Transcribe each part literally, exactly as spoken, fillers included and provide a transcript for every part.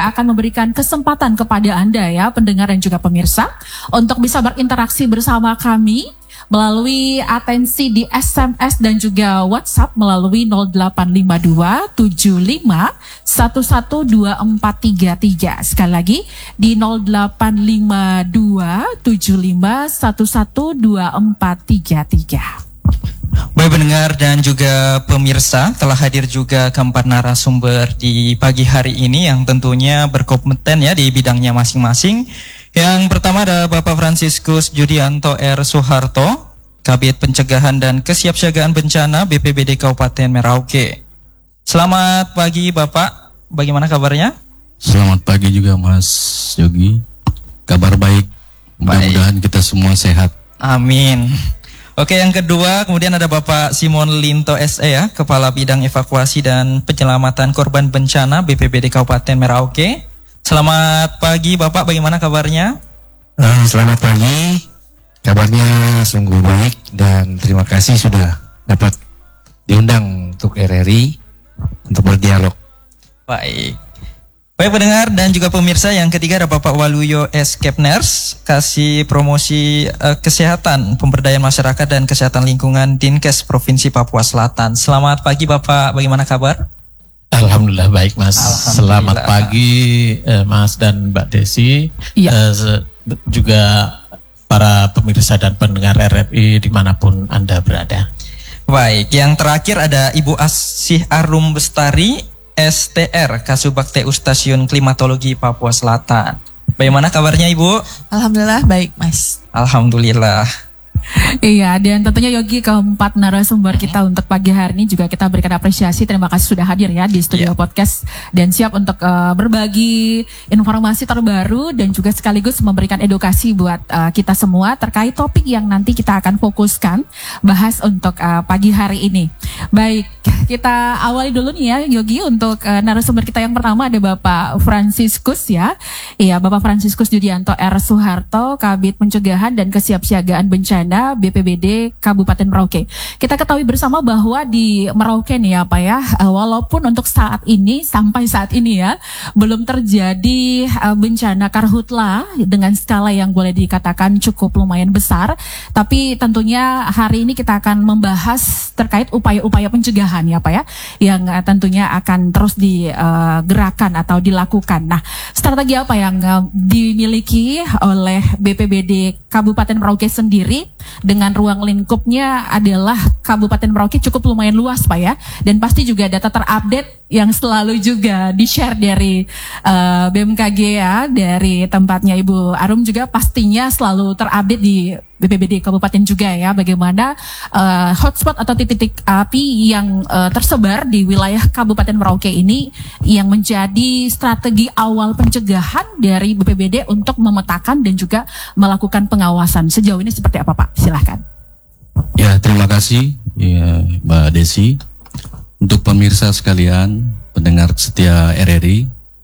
juga akan memberikan kesempatan kepada Anda ya, pendengar dan juga pemirsa, untuk bisa berinteraksi bersama kami melalui atensi di S M S dan juga WhatsApp melalui nol delapan lima dua tujuh lima satu satu dua empat tiga tiga. Sekali lagi di nol delapan lima dua tujuh lima satu satu dua empat tiga tiga. Baik pendengar dan juga pemirsa, telah hadir juga keempat narasumber di pagi hari ini yang tentunya berkompeten ya di bidangnya masing-masing. Yang pertama ada Bapak Fransiskus Judianto R. Soeharto, Kabid Pencegahan dan Kesiapsiagaan Bencana B P B D Kabupaten Merauke. Selamat pagi Bapak, bagaimana kabarnya? Selamat pagi juga Mas Yogi, kabar baik, mudah-mudahan kita semua sehat. Amin. Oke, yang kedua kemudian ada Bapak Simon Linto S E ya, Kepala Bidang Evakuasi dan Penyelamatan Korban Bencana B P B D Kabupaten Merauke. Selamat pagi Bapak, bagaimana kabarnya? Uh, selamat pagi, kabarnya sungguh baik dan terima kasih sudah dapat diundang untuk R R I untuk berdialog. Baik. Baik pendengar dan juga pemirsa, yang ketiga ada Bapak Waluyo S. Kepners, Kasih Promosi uh, Kesehatan, Pemberdayaan Masyarakat dan Kesehatan Lingkungan Dinkes Provinsi Papua Selatan. Selamat pagi Bapak, bagaimana kabar? Alhamdulillah baik Mas. Alhamdulillah. Selamat pagi eh, Mas dan Mbak Desi, ya. eh, juga para pemirsa dan pendengar R R I dimanapun Anda berada. Baik, yang terakhir ada Ibu Asih Arum Bestari S T R, Kasubag T U Stasiun Klimatologi Papua Selatan. Bagaimana kabarnya Ibu? Alhamdulillah baik Mas. Alhamdulillah. Iya, dan tentunya Yogi, keempat narasumber kita untuk pagi hari ini juga kita berikan apresiasi. Terima kasih sudah hadir ya di studio yeah. podcast dan siap untuk uh, berbagi informasi terbaru dan juga sekaligus memberikan edukasi buat uh, kita semua terkait topik yang nanti kita akan fokuskan bahas untuk uh, pagi hari ini. Baik, kita awali dulu nih ya Yogi, untuk uh, narasumber kita yang pertama ada Bapak Fransiskus ya. Iya, Bapak Fransiskus Judianto R. Soeharto, Kabid Pencegahan dan Kesiapsiagaan Bencana B P B D Kabupaten Merauke. Kita ketahui bersama bahwa di Merauke nih ya Pak ya, walaupun untuk saat ini, sampai saat ini ya, belum terjadi bencana karhutla dengan skala yang boleh dikatakan cukup lumayan besar, tapi tentunya hari ini kita akan membahas terkait upaya-upaya pencegahan ya Pak ya, yang tentunya akan terus digerakkan atau dilakukan. Nah, strategi apa yang dimiliki oleh B P B D Kabupaten Merauke sendiri dengan ruang lingkupnya adalah Kabupaten Merauke cukup lumayan luas Pak ya, dan pasti juga data terupdate yang selalu juga di-share dari uh, B M K G ya, dari tempatnya Ibu Arum juga pastinya selalu terupdate di B P B D Kabupaten juga ya, bagaimana uh, hotspot atau titik-titik api yang uh, tersebar di wilayah Kabupaten Merauke ini yang menjadi strategi awal pencegahan dari B P B D untuk memetakan dan juga melakukan pengawasan. Sejauh ini seperti apa Pak? Silahkan. Ya, terima kasih ya, Mbak Desi. Untuk pemirsa sekalian, pendengar setia R R I,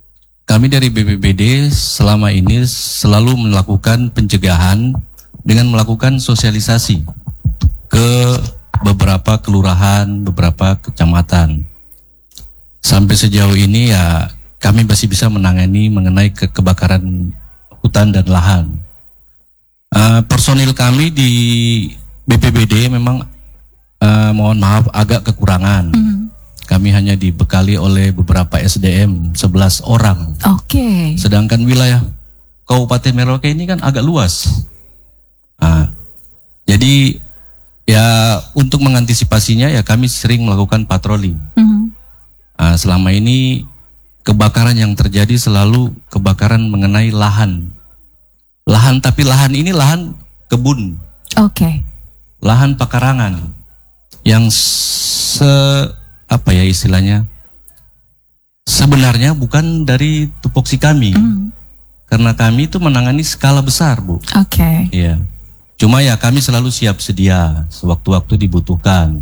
kami dari B P B D selama ini selalu melakukan pencegahan dengan melakukan sosialisasi ke beberapa kelurahan, beberapa kecamatan. Sampai sejauh ini ya kami masih bisa menangani mengenai ke kebakaran hutan dan lahan. Uh, personil kami di B P B D memang uh, mohon maaf agak kekurangan. Mm-hmm. Kami hanya dibekali oleh beberapa S D M sebelas orang. Oke. Okay. Sedangkan wilayah Kabupaten Merauke ini kan agak luas. Nah, jadi ya untuk mengantisipasinya ya kami sering melakukan patroli. Mm-hmm. Nah, selama ini kebakaran yang terjadi selalu kebakaran mengenai lahan. Lahan, tapi lahan ini lahan kebun. Oke. Okay. Lahan pekarangan yang se apa ya istilahnya, sebenarnya bukan dari tupoksi kami, mm. karena kami itu menangani skala besar Bu. Oke. Okay. Iya. Cuma ya kami selalu siap sedia sewaktu-waktu dibutuhkan.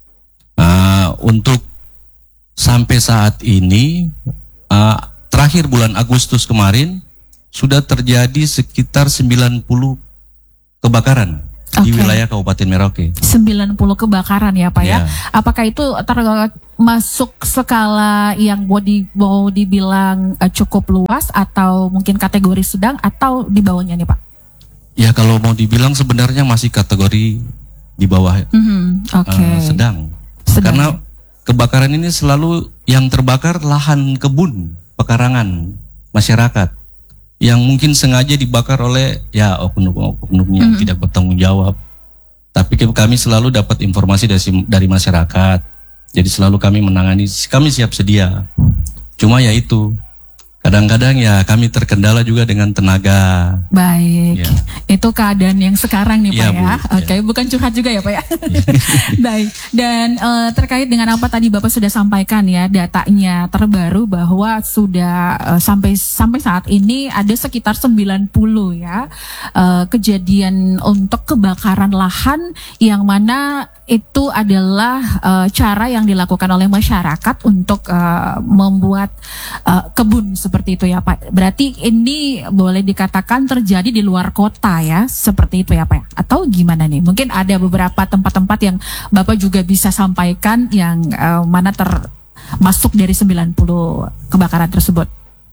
Uh, untuk sampai saat ini uh, terakhir bulan Agustus kemarin sudah terjadi sekitar sembilan puluh kebakaran. di Oke. wilayah Kabupaten Merauke. sembilan puluh kebakaran ya Pak ya. Ya. Apakah itu termasuk skala yang mau, di, mau dibilang eh, cukup luas atau mungkin kategori sedang atau di bawahnya nih Pak? Ya kalau mau dibilang sebenarnya masih kategori di bawah Mhm, Oke. eh, sedang. Sedang. Karena kebakaran ini selalu yang terbakar lahan kebun, pekarangan masyarakat yang mungkin sengaja dibakar oleh ya oknum-oknum yang Mhm. tidak bertanggung jawab. Tapi ke- kami selalu dapat informasi dari dari masyarakat. Jadi selalu kami menangani, kami siap sedia. Cuma ya itu, kadang-kadang ya kami terkendala juga dengan tenaga. Baik, Ya. itu keadaan yang sekarang nih Pak Iya, ya. Bu. Oke, bukan curhat juga ya Pak ya. Baik, dan eh, terkait dengan apa tadi Bapak sudah sampaikan ya datanya terbaru bahwa sudah eh, sampai sampai saat ini ada sekitar sembilan puluh ya eh, kejadian untuk kebakaran lahan yang mana itu adalah eh, cara yang dilakukan oleh masyarakat untuk eh, membuat eh, kebun seperti itu ya Pak. Berarti ini boleh dikatakan terjadi di luar kota ya, seperti itu ya Pak ya? Atau gimana nih? Mungkin ada beberapa tempat-tempat yang Bapak juga bisa sampaikan yang eh, mana termasuk dari sembilan puluh kebakaran tersebut.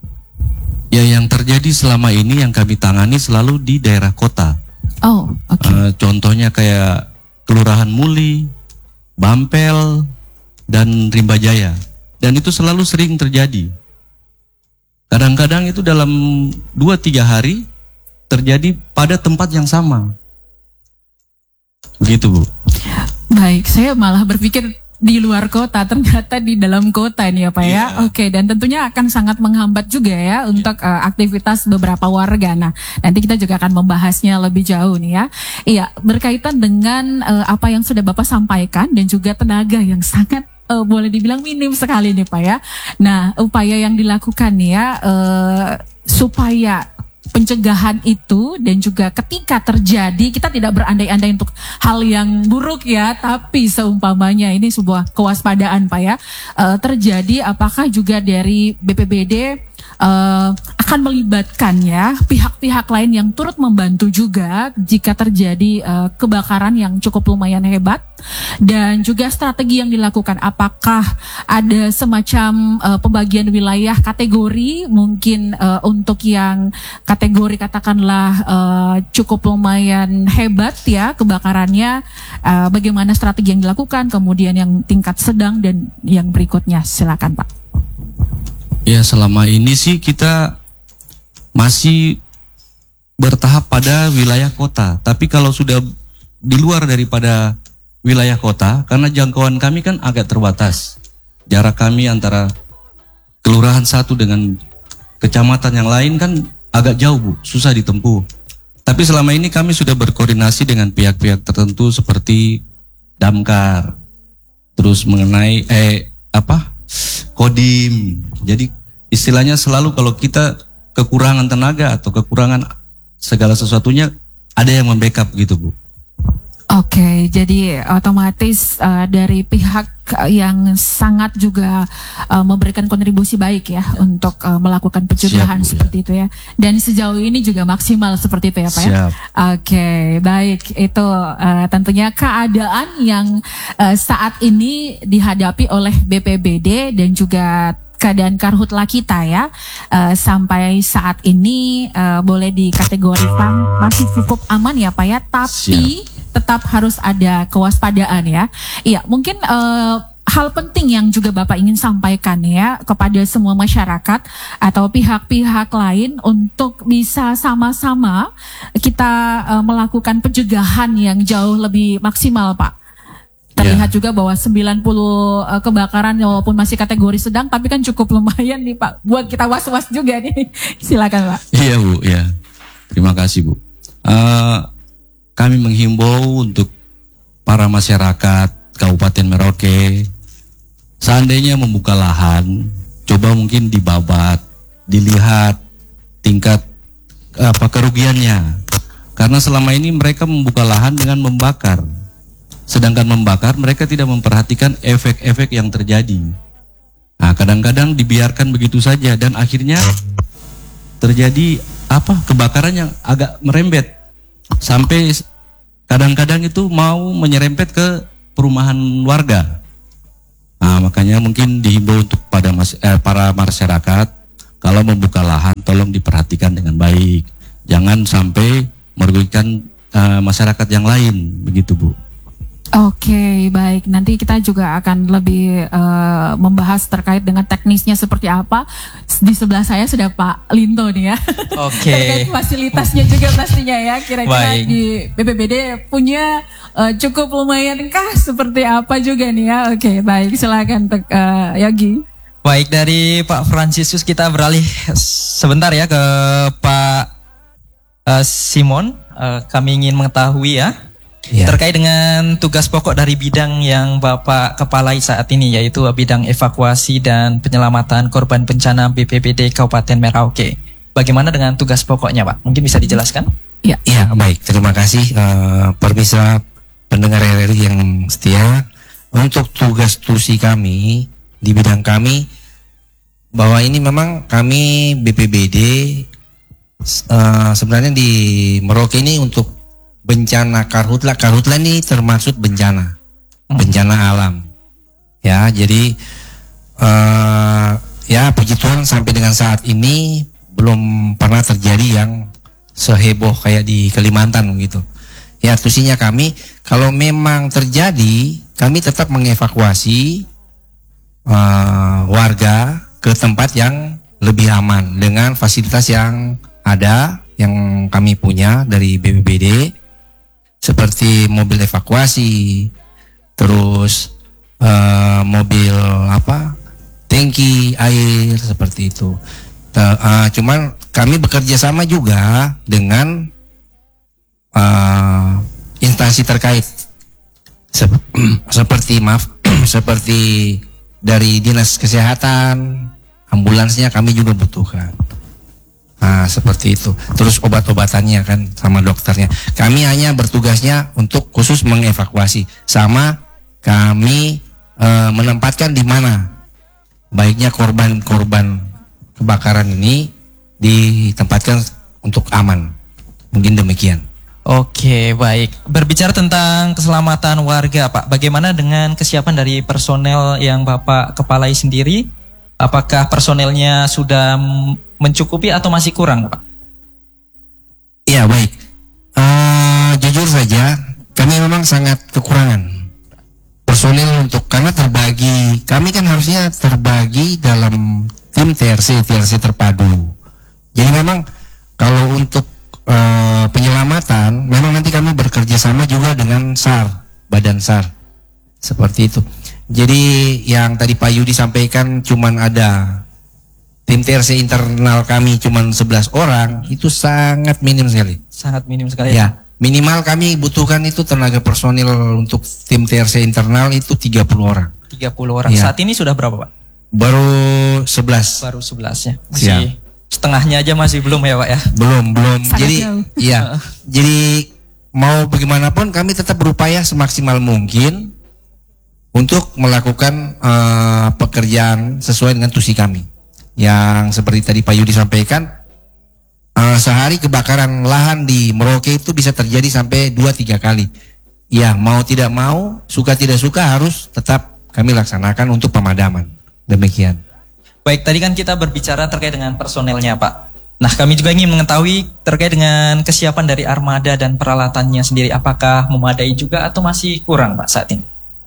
Ya yang terjadi selama ini yang kami tangani selalu di daerah kota. Oh, oke. Eh, contohnya kayak Kelurahan Muli, Bampel, dan Rimba Jaya. Dan itu selalu sering terjadi. Kadang-kadang itu dalam dua tiga hari terjadi pada tempat yang sama. Begitu, Bu. Baik, saya malah berpikir di luar kota, ternyata di dalam kota ini ya Pak ya. Iya. Oke, dan tentunya akan sangat menghambat juga ya untuk eh, aktivitas beberapa warga. Nah, nanti kita juga akan membahasnya lebih jauh nih ya. Iya, berkaitan dengan eh, apa yang sudah Bapak sampaikan dan juga tenaga yang sangat eh, boleh dibilang minim sekali nih Pak ya. Nah, upaya yang dilakukan nih ya eh, supaya pencegahan itu dan juga ketika terjadi kita tidak berandai-andai untuk hal yang buruk ya, tapi seumpamanya ini sebuah kewaspadaan Pak ya eh, terjadi, apakah juga dari B P B D eh, akan melibatkan ya pihak-pihak lain yang turut membantu juga jika terjadi eh, kebakaran yang cukup lumayan hebat, dan juga strategi yang dilakukan, apakah ada semacam eh, pembagian wilayah kategori mungkin eh, untuk yang kategori katakanlah eh, cukup lumayan hebat ya kebakarannya, eh, bagaimana strategi yang dilakukan, kemudian yang tingkat sedang dan yang berikutnya, silakan Pak. Ya selama ini sih kita masih bertahap pada wilayah kota. Tapi kalau sudah di luar daripada wilayah kota, karena jangkauan kami kan agak terbatas. Jarak kami antara kelurahan satu dengan kecamatan yang lain kan agak jauh, Bu, susah ditempuh. Tapi selama ini kami sudah berkoordinasi dengan pihak-pihak tertentu seperti Damkar, terus mengenai eh apa Kodim. Jadi istilahnya selalu kalau kita kekurangan tenaga atau kekurangan segala sesuatunya ada yang membackup gitu, Bu. Oke, jadi otomatis uh, dari pihak yang sangat juga uh, memberikan kontribusi baik ya untuk uh, melakukan pencegahan Siap, Bu, seperti itu ya. Dan sejauh ini juga maksimal seperti itu ya Pak ya. Siap. Oke, baik, itu uh, tentunya keadaan yang uh, saat ini dihadapi oleh B P B D dan juga keadaan karhutla kita ya, uh, sampai saat ini uh, boleh dikategorikan masih cukup aman ya Pak ya, tapi Siap. tetap harus ada kewaspadaan ya. Iya, mungkin uh, hal penting yang juga Bapak ingin sampaikan ya kepada semua masyarakat atau pihak-pihak lain untuk bisa sama-sama kita uh, melakukan pencegahan yang jauh lebih maksimal Pak. Terlihat Ya. juga bahwa sembilan puluh uh, kebakaran walaupun masih kategori sedang tapi kan cukup lumayan nih Pak buat kita was-was juga nih. Silakan Pak. Iya, Bu, ya. Terima kasih, Bu. Uh, kami menghimbau untuk para masyarakat Kabupaten Merauke, seandainya membuka lahan, coba mungkin dibabat, dilihat tingkat apa kerugiannya. Karena selama ini mereka membuka lahan dengan membakar. Sedangkan membakar mereka tidak memperhatikan efek-efek yang terjadi. Nah, kadang-kadang dibiarkan begitu saja dan akhirnya terjadi apa? Kebakaran yang agak merembet sampai kadang-kadang itu mau menyerempet ke perumahan warga. Nah, makanya mungkin dihimbau untuk pada mas, eh, para masyarakat kalau membuka lahan tolong diperhatikan dengan baik. Jangan sampai merugikan eh, masyarakat yang lain, begitu Bu. Oke, baik. Nanti kita juga akan lebih uh, membahas terkait dengan teknisnya seperti apa. Di sebelah saya sudah Pak Linto nih ya. Oke. Terkait fasilitasnya juga pastinya ya. Kira-kira Baik. di B P B D punya uh, cukup lumayan kah seperti apa juga nih ya. Oke, baik. Silakan untuk uh, Yogi. Baik, dari Pak Fransiskus kita beralih sebentar ya ke Pak uh, Simon. Uh, kami ingin mengetahui ya. Ya. Terkait dengan tugas pokok dari bidang yang Bapak kepalai saat ini, yaitu bidang evakuasi dan penyelamatan korban bencana B P B D Kabupaten Merauke. Bagaimana dengan tugas pokoknya Pak? Mungkin bisa dijelaskan? Ya. Ya, baik. Terima kasih uh, permisa pendengar R R I yang setia. Untuk tugas tusi kami di bidang kami, bahwa ini memang kami B P B D uh, sebenarnya di Merauke ini untuk bencana karhutla. Karhutla ini termasuk bencana, bencana alam. Ya, jadi uh, ya puji Tuhan sampai dengan saat ini belum pernah terjadi yang seheboh kayak di Kalimantan gitu. Ya, tusinya kami kalau memang terjadi, kami tetap mengevakuasi uh, warga ke tempat yang lebih aman dengan fasilitas yang ada yang kami punya dari B P B D. Seperti mobil evakuasi, terus uh, mobil apa, tangki air seperti itu. Uh, cuman kami bekerja sama juga dengan uh, instansi terkait, Sep seperti maaf, seperti dari dinas kesehatan, ambulansnya kami juga butuhkan. Nah, seperti itu. Terus obat-obatannya kan sama dokternya. Kami hanya bertugasnya untuk khusus mengevakuasi. Sama kami e, menempatkan di mana baiknya korban-korban kebakaran ini ditempatkan untuk aman. Mungkin demikian. Oke, baik. Berbicara tentang keselamatan warga Pak, bagaimana dengan kesiapan dari personel yang Bapak kepalai sendiri? Apakah personelnya sudah mencukupi atau masih kurang Pak? Iya, baik. Uh, jujur saja, kami memang sangat kekurangan personil untuk, karena terbagi, kami kan harusnya terbagi dalam tim T R C, T R C terpadu. Jadi memang kalau untuk uh, penyelamatan, memang nanti kami bekerja sama juga dengan S A R, Badan S A R, seperti itu. Jadi yang tadi Pak Yudi sampaikan cuman ada tim T R C internal kami cuman sebelas orang, itu sangat minim sekali. Sangat minim sekali Ya, minimal kami butuhkan itu tenaga personil untuk tim T R C internal itu tiga puluh orang. tiga puluh orang. Ya. Saat ini sudah berapa Pak? Baru sebelas. Baru sebelas ya. Masih setengahnya aja masih belum ya Pak ya? Belum, belum. Sangat Jadi jauh. iya. Jadi mau bagaimanapun kami tetap berupaya semaksimal mungkin untuk melakukan uh, pekerjaan sesuai dengan tusi kami. Yang seperti tadi Pak Yudi sampaikan, uh, sehari kebakaran lahan di Merauke itu bisa terjadi sampai dua tiga kali. Ya, mau tidak mau, suka tidak suka harus tetap kami laksanakan untuk pemadaman. Demikian. Baik, tadi kan kita berbicara terkait dengan personelnya Pak. Nah, kami juga ingin mengetahui terkait dengan kesiapan dari armada dan peralatannya sendiri. Apakah memadai juga atau masih kurang Pak saat ini?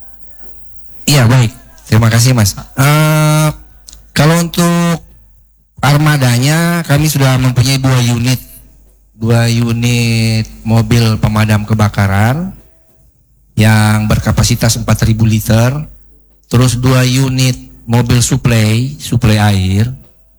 Iya, baik. Terima kasih Mas. Uh, kalau untuk armadanya kami sudah mempunyai dua unit, dua unit mobil pemadam kebakaran yang berkapasitas empat ribu liter, terus dua unit mobil suplai, suplai air.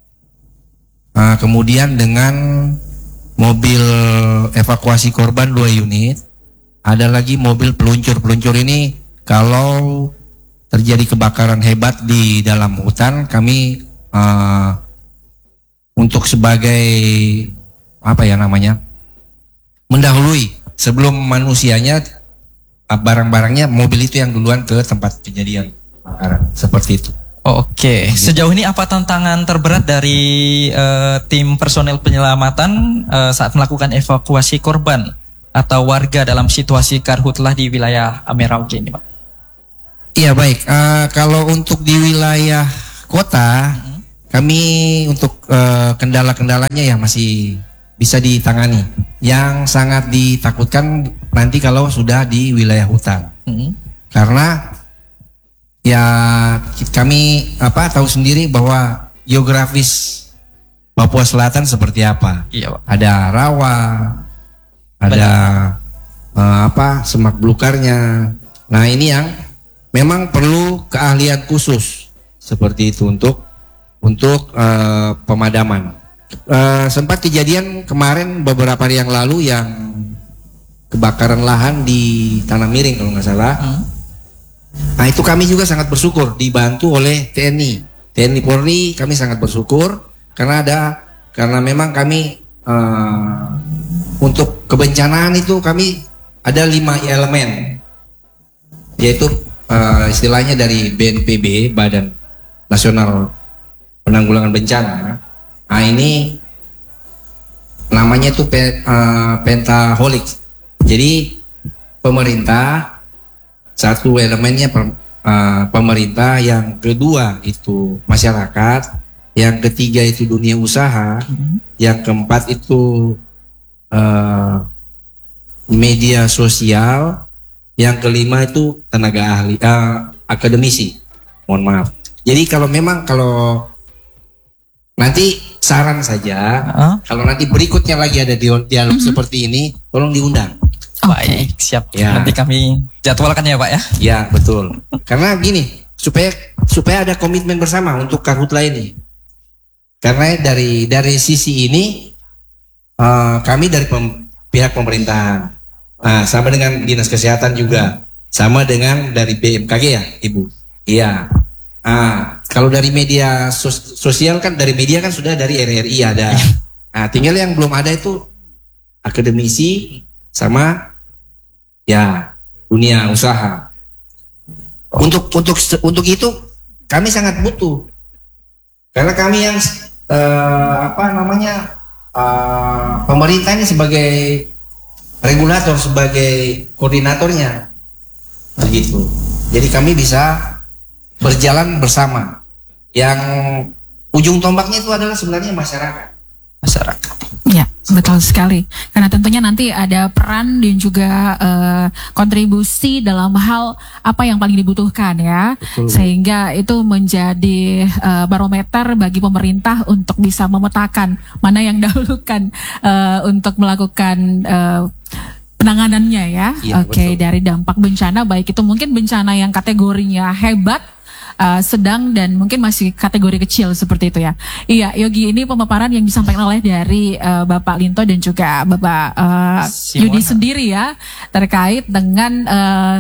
Uh, kemudian dengan mobil evakuasi korban dua unit, ada lagi mobil peluncur. Peluncur ini kalau terjadi kebakaran hebat di dalam hutan, kami uh, untuk sebagai apa ya namanya, mendahului sebelum manusianya, barang-barangnya, mobil itu yang duluan ke tempat kejadian kebakaran, seperti itu. Oke, sejauh ini apa tantangan terberat dari uh, tim personel penyelamatan uh, saat melakukan evakuasi korban? atau warga dalam situasi karhutlah di wilayah Merauke ini, Pak? Iya baik, uh, kalau untuk di wilayah kota, hmm. kami untuk uh, kendala-kendalanya ya masih bisa ditangani. Yang sangat ditakutkan nanti kalau sudah di wilayah hutan, hmm. karena ya kami apa tahu sendiri bahwa geografis Papua Selatan seperti apa. Iya, Pak. Ada rawa, ada uh, apa semak belukarnya. Nah ini yang memang perlu keahlian khusus seperti itu untuk untuk uh, pemadaman. Uh, sempat kejadian kemarin beberapa hari yang lalu yang kebakaran lahan di Tanah Miring kalau nggak salah. Hmm. Nah itu kami juga sangat bersyukur dibantu oleh T N I, T N I Polri. Kami sangat bersyukur karena ada karena memang kami uh, untuk kebencanaan itu kami ada lima elemen, yaitu Uh, istilahnya dari B N P B, Badan Nasional Penanggulangan Bencana. Nah ini namanya itu pe, uh, Pentaholik. Jadi pemerintah satu elemennya per, uh, pemerintah, yang kedua itu masyarakat, yang ketiga itu dunia usaha, mm-hmm. yang keempat itu uh, media sosial. Yang kelima itu tenaga ahli, uh, akademisi. Mohon maaf. Jadi kalau memang kalau nanti saran saja, uh-huh. kalau nanti berikutnya lagi ada dialog uh-huh. seperti ini, tolong diundang. Baik, siap. Ya. Nanti kami jadwalkan ya, Pak ya. Ya betul. Karena gini, supaya supaya ada komitmen bersama untuk karhutla ini. Karena dari dari sisi ini uh, kami dari pem, pihak pemerintahan. Nah, sama dengan Dinas Kesehatan juga, sama dengan dari B M K G ya, Ibu. Iya. Nah, kalau dari media sos sosial kan, dari media kan sudah dari R R I ada. Nah, tinggal yang belum ada itu akademisi sama ya dunia usaha. Untuk untuk untuk itu kami sangat butuh. Karena kami yang uh, apa namanya uh, pemerintah ini sebagai regulator, sebagai koordinatornya begitu. Jadi kami bisa berjalan bersama. Yang ujung tombaknya itu adalah sebenarnya masyarakat. Masyarakat. Ya, betul sekali. Karena tentunya nanti ada peran dan juga uh, kontribusi dalam hal apa yang paling dibutuhkan ya. Betul. Sehingga itu menjadi uh, barometer bagi pemerintah untuk bisa memetakan mana yang dahulukan uh, untuk melakukan uh, penanganannya ya. Ya Oke, okay, dari dampak bencana, baik itu mungkin bencana yang kategorinya hebat, Uh, sedang, dan mungkin masih kategori kecil seperti itu ya. Iya, Yogi, ini pemaparan yang disampaikan oleh dari uh, Bapak Linto dan juga Bapak uh, Yudi sendiri ya, terkait dengan uh,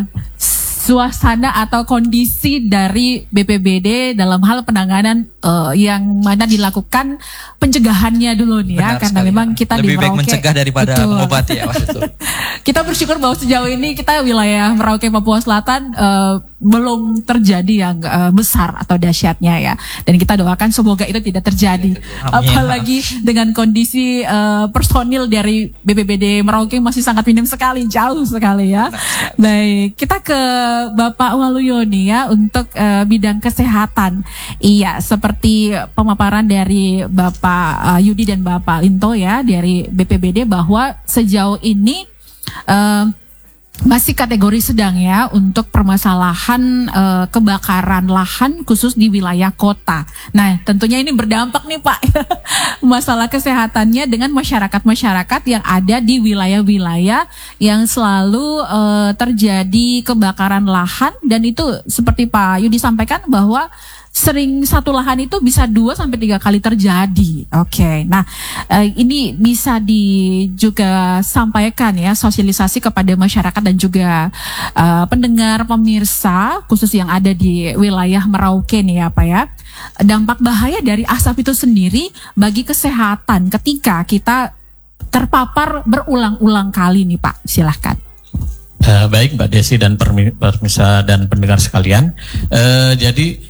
suasana atau kondisi dari B P B D dalam hal penanganan uh, yang mana dilakukan pencegahannya dulu nih ya. Benar karena sekali, memang kita lebih di Merauke, baik mencegah daripada betul. mengobati ya. Kita bersyukur bahwa sejauh ini kita wilayah Merauke, Papua Selatan uh, belum terjadi yang uh, besar atau dahsyatnya ya, dan kita doakan semoga itu tidak terjadi. Amin. Apalagi dengan kondisi uh, personil dari B P B D Merauke masih sangat minim sekali, jauh sekali ya. Baik, kita ke Bapak Waluyoni ya untuk uh, bidang kesehatan. Iya, seperti pemaparan dari Bapak uh, Yudi dan Bapak Linto ya dari B P B D bahwa sejauh ini uh, masih kategori sedang ya untuk permasalahan uh, kebakaran lahan khusus di wilayah kota. Nah, tentunya ini berdampak nih Pak masalah kesehatannya dengan masyarakat-masyarakat yang ada di wilayah-wilayah yang selalu uh, terjadi kebakaran lahan, dan itu seperti Pak Yudi sampaikan bahwa sering satu lahan itu bisa dua sampai tiga kali terjadi. Oke, okay. Nah uh, ini bisa di juga sampaikan ya sosialisasi kepada masyarakat dan juga uh, pendengar pemirsa khusus yang ada di wilayah Merauke nih ya Pak ya. Dampak bahaya dari asap itu sendiri bagi kesehatan ketika kita terpapar berulang-ulang kali nih Pak. Silahkan. Uh, baik Mbak Desi dan pemirsa dan pendengar sekalian. Uh, jadi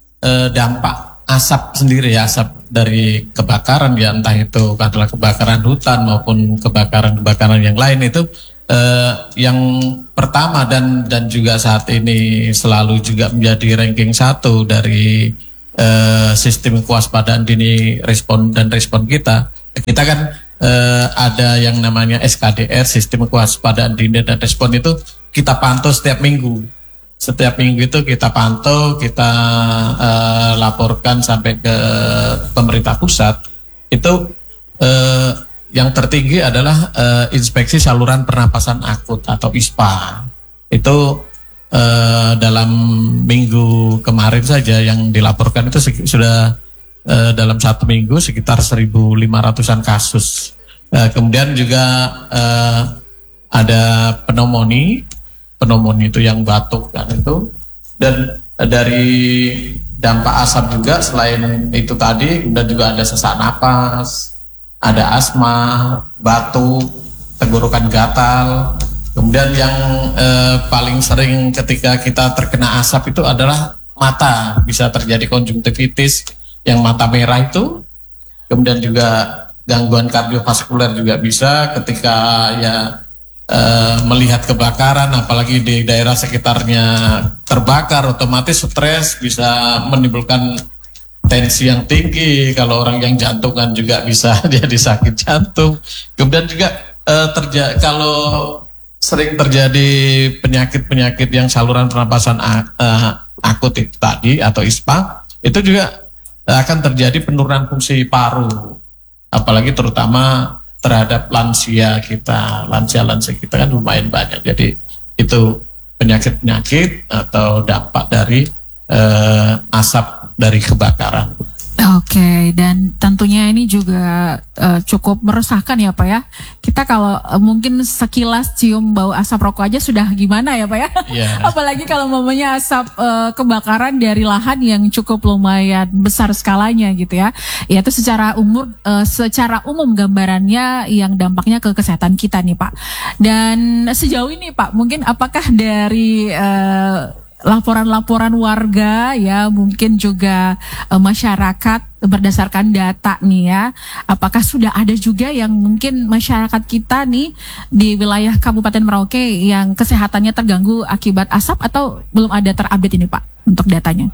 dampak asap sendiri ya, asap dari kebakaran ya, entah itu adalah kebakaran hutan maupun kebakaran-kebakaran yang lain itu eh, yang pertama dan dan juga saat ini selalu juga menjadi ranking satu dari eh, sistem kewaspadaan dini respon dan respon kita. Kita kan eh, ada yang namanya S K D R, sistem kewaspadaan dini dan respon itu kita pantau setiap minggu. Setiap minggu itu kita pantau, kita uh, laporkan sampai ke pemerintah pusat. Itu uh, yang tertinggi adalah uh, inspeksi saluran pernapasan akut atau I S P A. Itu uh, dalam minggu kemarin saja yang dilaporkan itu sudah uh, dalam satu minggu sekitar seribu lima ratusan kasus. Uh, kemudian juga uh, ada pneumonia. Pneumonia itu yang batuk kan itu, dan dari dampak asap juga selain itu tadi kemudian juga ada sesak napas, ada asma, batuk, tenggorokan gatal. Kemudian yang eh, paling sering ketika kita terkena asap itu adalah mata, bisa terjadi konjungtivitis yang mata merah itu. Kemudian juga gangguan kardiovaskuler juga bisa ketika ya Uh, melihat kebakaran, apalagi di daerah sekitarnya terbakar, otomatis stres bisa menimbulkan tensi yang tinggi. Kalau orang yang jantungan juga bisa jadi sakit jantung. Kemudian juga uh, terja kalau sering terjadi penyakit-penyakit yang saluran pernapasan uh, akut itu tadi atau I S P A, itu juga akan terjadi penurunan fungsi paru, apalagi terutama terhadap lansia kita, lansia-lansia kita kan lumayan banyak. Jadi itu penyakit-penyakit atau dampak dari eh, asap dari kebakaran. Oke, dan tentunya ini juga uh, cukup meresahkan ya Pak ya. Kita kalau uh, mungkin sekilas cium bau asap rokok aja sudah gimana ya Pak ya. Yeah. Apalagi kalau mamanya asap uh, kebakaran dari lahan yang cukup lumayan besar skalanya gitu ya. Ya itu secara umur, uh, secara umum gambarannya yang dampaknya ke kesehatan kita nih Pak. Dan sejauh ini Pak, mungkin apakah dari uh, laporan-laporan warga ya, mungkin juga e, masyarakat berdasarkan data nih ya, apakah sudah ada juga yang mungkin masyarakat kita nih di wilayah Kabupaten Merauke yang kesehatannya terganggu akibat asap, atau belum ada terupdate ini Pak untuk datanya?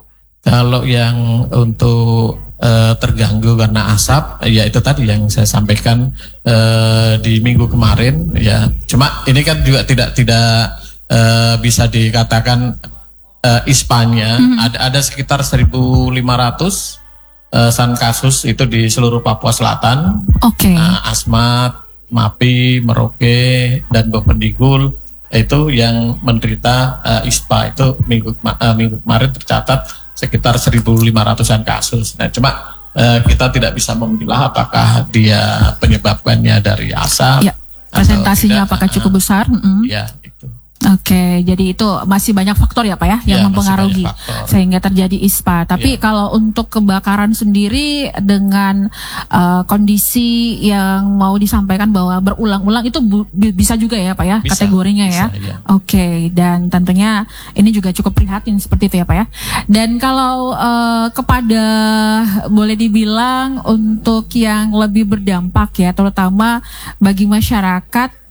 Kalau yang untuk e, terganggu karena asap, ya itu tadi yang saya sampaikan e, di minggu kemarin ya. Cuma ini kan juga tidak tidak Uh, bisa dikatakan uh, I S P A-nya mm-hmm. ada ada sekitar seribu lima ratus uh, san kasus itu di seluruh Papua Selatan. Oke. Okay. Uh, Asmat, Mapi, Merauke dan Bovendigul itu yang menderita uh, I S P A itu minggu uh, minggu kemarin tercatat sekitar seribu lima ratusan kasus. Nah, cuma uh, kita tidak bisa memilah apakah dia penyebabkannya dari asap. Ya, presentasinya apakah cukup besar? Mm-hmm. Ya, itu. Oke, jadi itu masih banyak faktor ya Pak ya yang ya, mempengaruhi sehingga terjadi I S P A. Tapi ya, kalau untuk kebakaran sendiri dengan uh, kondisi yang mau disampaikan bahwa berulang-ulang itu bu- bisa juga ya Pak ya bisa, kategorinya bisa, ya. ya. Oke, dan tentunya ini juga cukup prihatin seperti itu ya Pak ya. Dan kalau uh, kepada boleh dibilang untuk yang lebih berdampak ya, terutama bagi masyarakat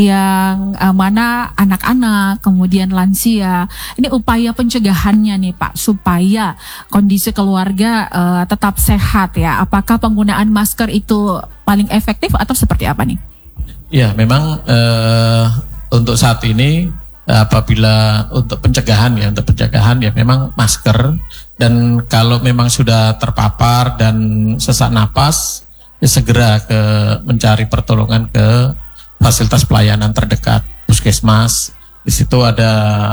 yang uh, mana anak-anak, kemudian lansia, ini upaya pencegahannya nih Pak, supaya kondisi keluarga uh, tetap sehat ya. Apakah penggunaan masker itu paling efektif atau seperti apa nih? Ya, memang uh, untuk saat ini apabila untuk pencegahan ya, untuk pencegahan ya memang masker, dan kalau memang sudah terpapar dan sesak napas, ya segera ke mencari pertolongan ke fasilitas pelayanan terdekat, puskesmas. Di situ ada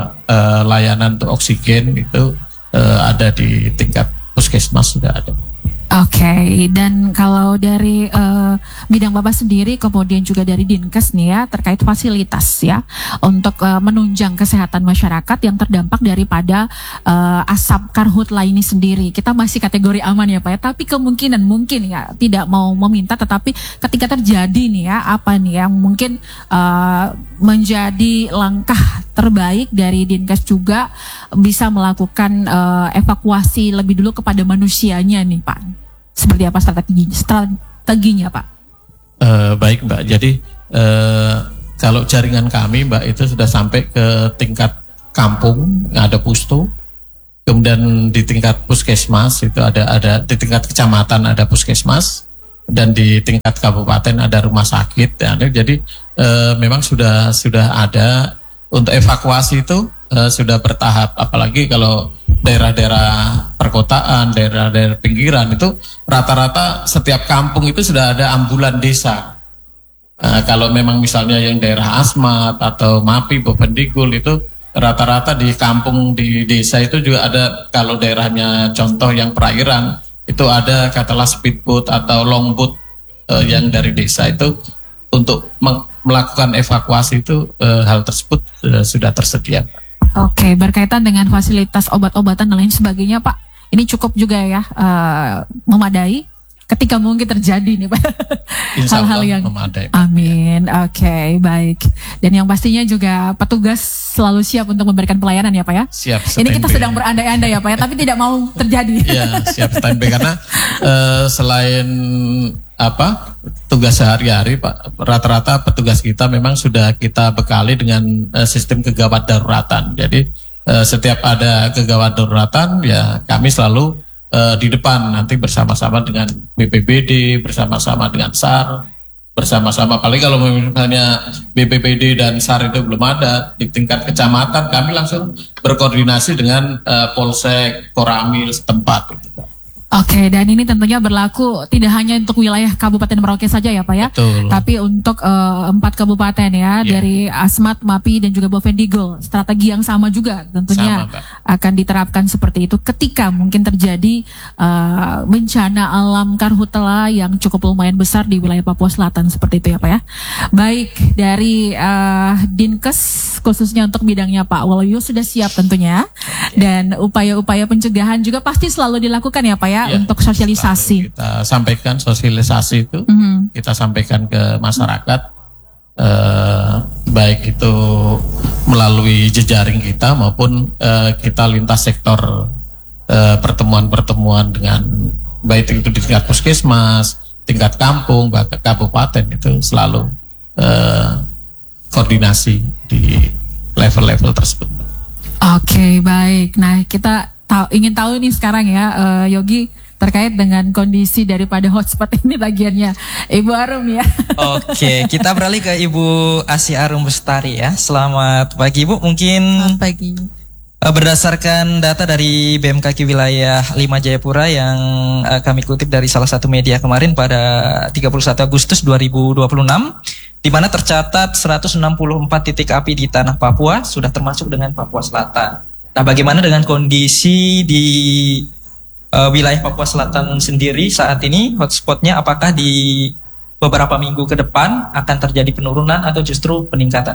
uh, layanan untuk oksigen, itu uh, ada di tingkat puskesmas sudah ada. Oke, okay. Dan kalau dari uh, bidang Bapak sendiri, kemudian juga dari Dinkes nih ya, terkait fasilitas ya, untuk uh, menunjang kesehatan masyarakat yang terdampak daripada uh, asap karhutla ini sendiri. Kita masih kategori aman ya Pak ya, tapi kemungkinan mungkin ya tidak mau meminta, tetapi ketika terjadi nih ya, apa nih yang mungkin uh, menjadi langkah terbaik dari Dinkes juga bisa melakukan uh, evakuasi lebih dulu kepada manusianya nih Pak. Seperti apa strategi strateginya Pak? Uh, baik Mbak, jadi uh, kalau jaringan kami Mbak itu sudah sampai ke tingkat kampung, ada pusto, kemudian di tingkat puskesmas itu ada ada di tingkat kecamatan ada puskesmas, dan di tingkat kabupaten ada rumah sakit. Ya, jadi eh, memang sudah sudah ada untuk evakuasi itu eh, sudah bertahap, apalagi kalau daerah-daerah perkotaan, daerah-daerah pinggiran itu rata-rata setiap kampung itu sudah ada ambulan desa. Uh, kalau memang misalnya yang daerah Asmat atau Mapi, Bovendigul itu rata-rata di kampung di desa itu juga ada. Kalau daerahnya contoh yang perairan itu ada katakanlah speedboat atau longboat uh, yang dari desa itu untuk melakukan evakuasi itu uh, hal tersebut uh, sudah tersedia. Oke, berkaitan dengan fasilitas obat-obatan dan lain sebagainya, Pak, ini cukup juga ya uh, memadai ketika mungkin terjadi nih, Pak. Hal-hal yang memadai. Amin. Oke, okay, baik. Dan yang pastinya juga petugas selalu siap untuk memberikan pelayanan ya, Pak ya. Siap. Ini kita sedang berandai-andai ya, Pak ya, tapi tidak mau terjadi. Iya, siap standby karena uh, selain apa tugas sehari-hari Pak, rata-rata petugas kita memang sudah kita bekali dengan uh, sistem kegawat daruratan. Jadi uh, setiap ada kegawat daruratan ya kami selalu uh, di depan nanti bersama-sama dengan B P B D, bersama-sama dengan S A R, bersama-sama. Paling kalau misalnya B P B D dan S A R itu belum ada di tingkat kecamatan, kami langsung berkoordinasi dengan uh, Polsek, Koramil setempat. Gitu. Oke, dan ini tentunya berlaku tidak hanya untuk wilayah Kabupaten Merauke saja ya Pak ya, Betul. tapi untuk uh, empat kabupaten ya, yeah. dari Asmat, Mapi dan juga Bovendigul. Strategi yang sama juga tentunya sama, akan diterapkan seperti itu ketika mungkin terjadi uh, bencana alam karhutla yang cukup lumayan besar di wilayah Papua Selatan seperti itu ya Pak ya. Baik, dari uh, Dinkes khususnya untuk bidangnya Pak Waluyo sudah siap tentunya, dan upaya-upaya pencegahan juga pasti selalu dilakukan ya Pak ya. Ya, untuk sosialisasi kita sampaikan sosialisasi itu mm-hmm. kita sampaikan ke masyarakat eh, baik itu melalui jejaring kita maupun eh, kita lintas sektor eh, pertemuan-pertemuan dengan baik itu di tingkat puskesmas, tingkat kampung, bahkan kabupaten itu selalu eh, koordinasi di level-level tersebut. Oke, baik. Nah, kita tahu, ingin tahu nih sekarang ya, uh, Yogi, terkait dengan kondisi daripada hotspot ini bagiannya Ibu Arum ya. Oke, kita beralih ke Ibu Asih Arum Bestari ya. Selamat pagi Ibu. Mungkin Selamat pagi. Uh, berdasarkan data dari B M K G wilayah lima Jayapura yang uh, kami kutip dari salah satu media kemarin pada tiga puluh satu Agustus dua ribu dua puluh enam, di mana tercatat seratus enam puluh empat titik api di tanah Papua, sudah termasuk dengan Papua Selatan. Nah, bagaimana dengan kondisi di uh, wilayah Papua Selatan sendiri saat ini, hotspotnya apakah di beberapa minggu ke depan akan terjadi penurunan atau justru peningkatan?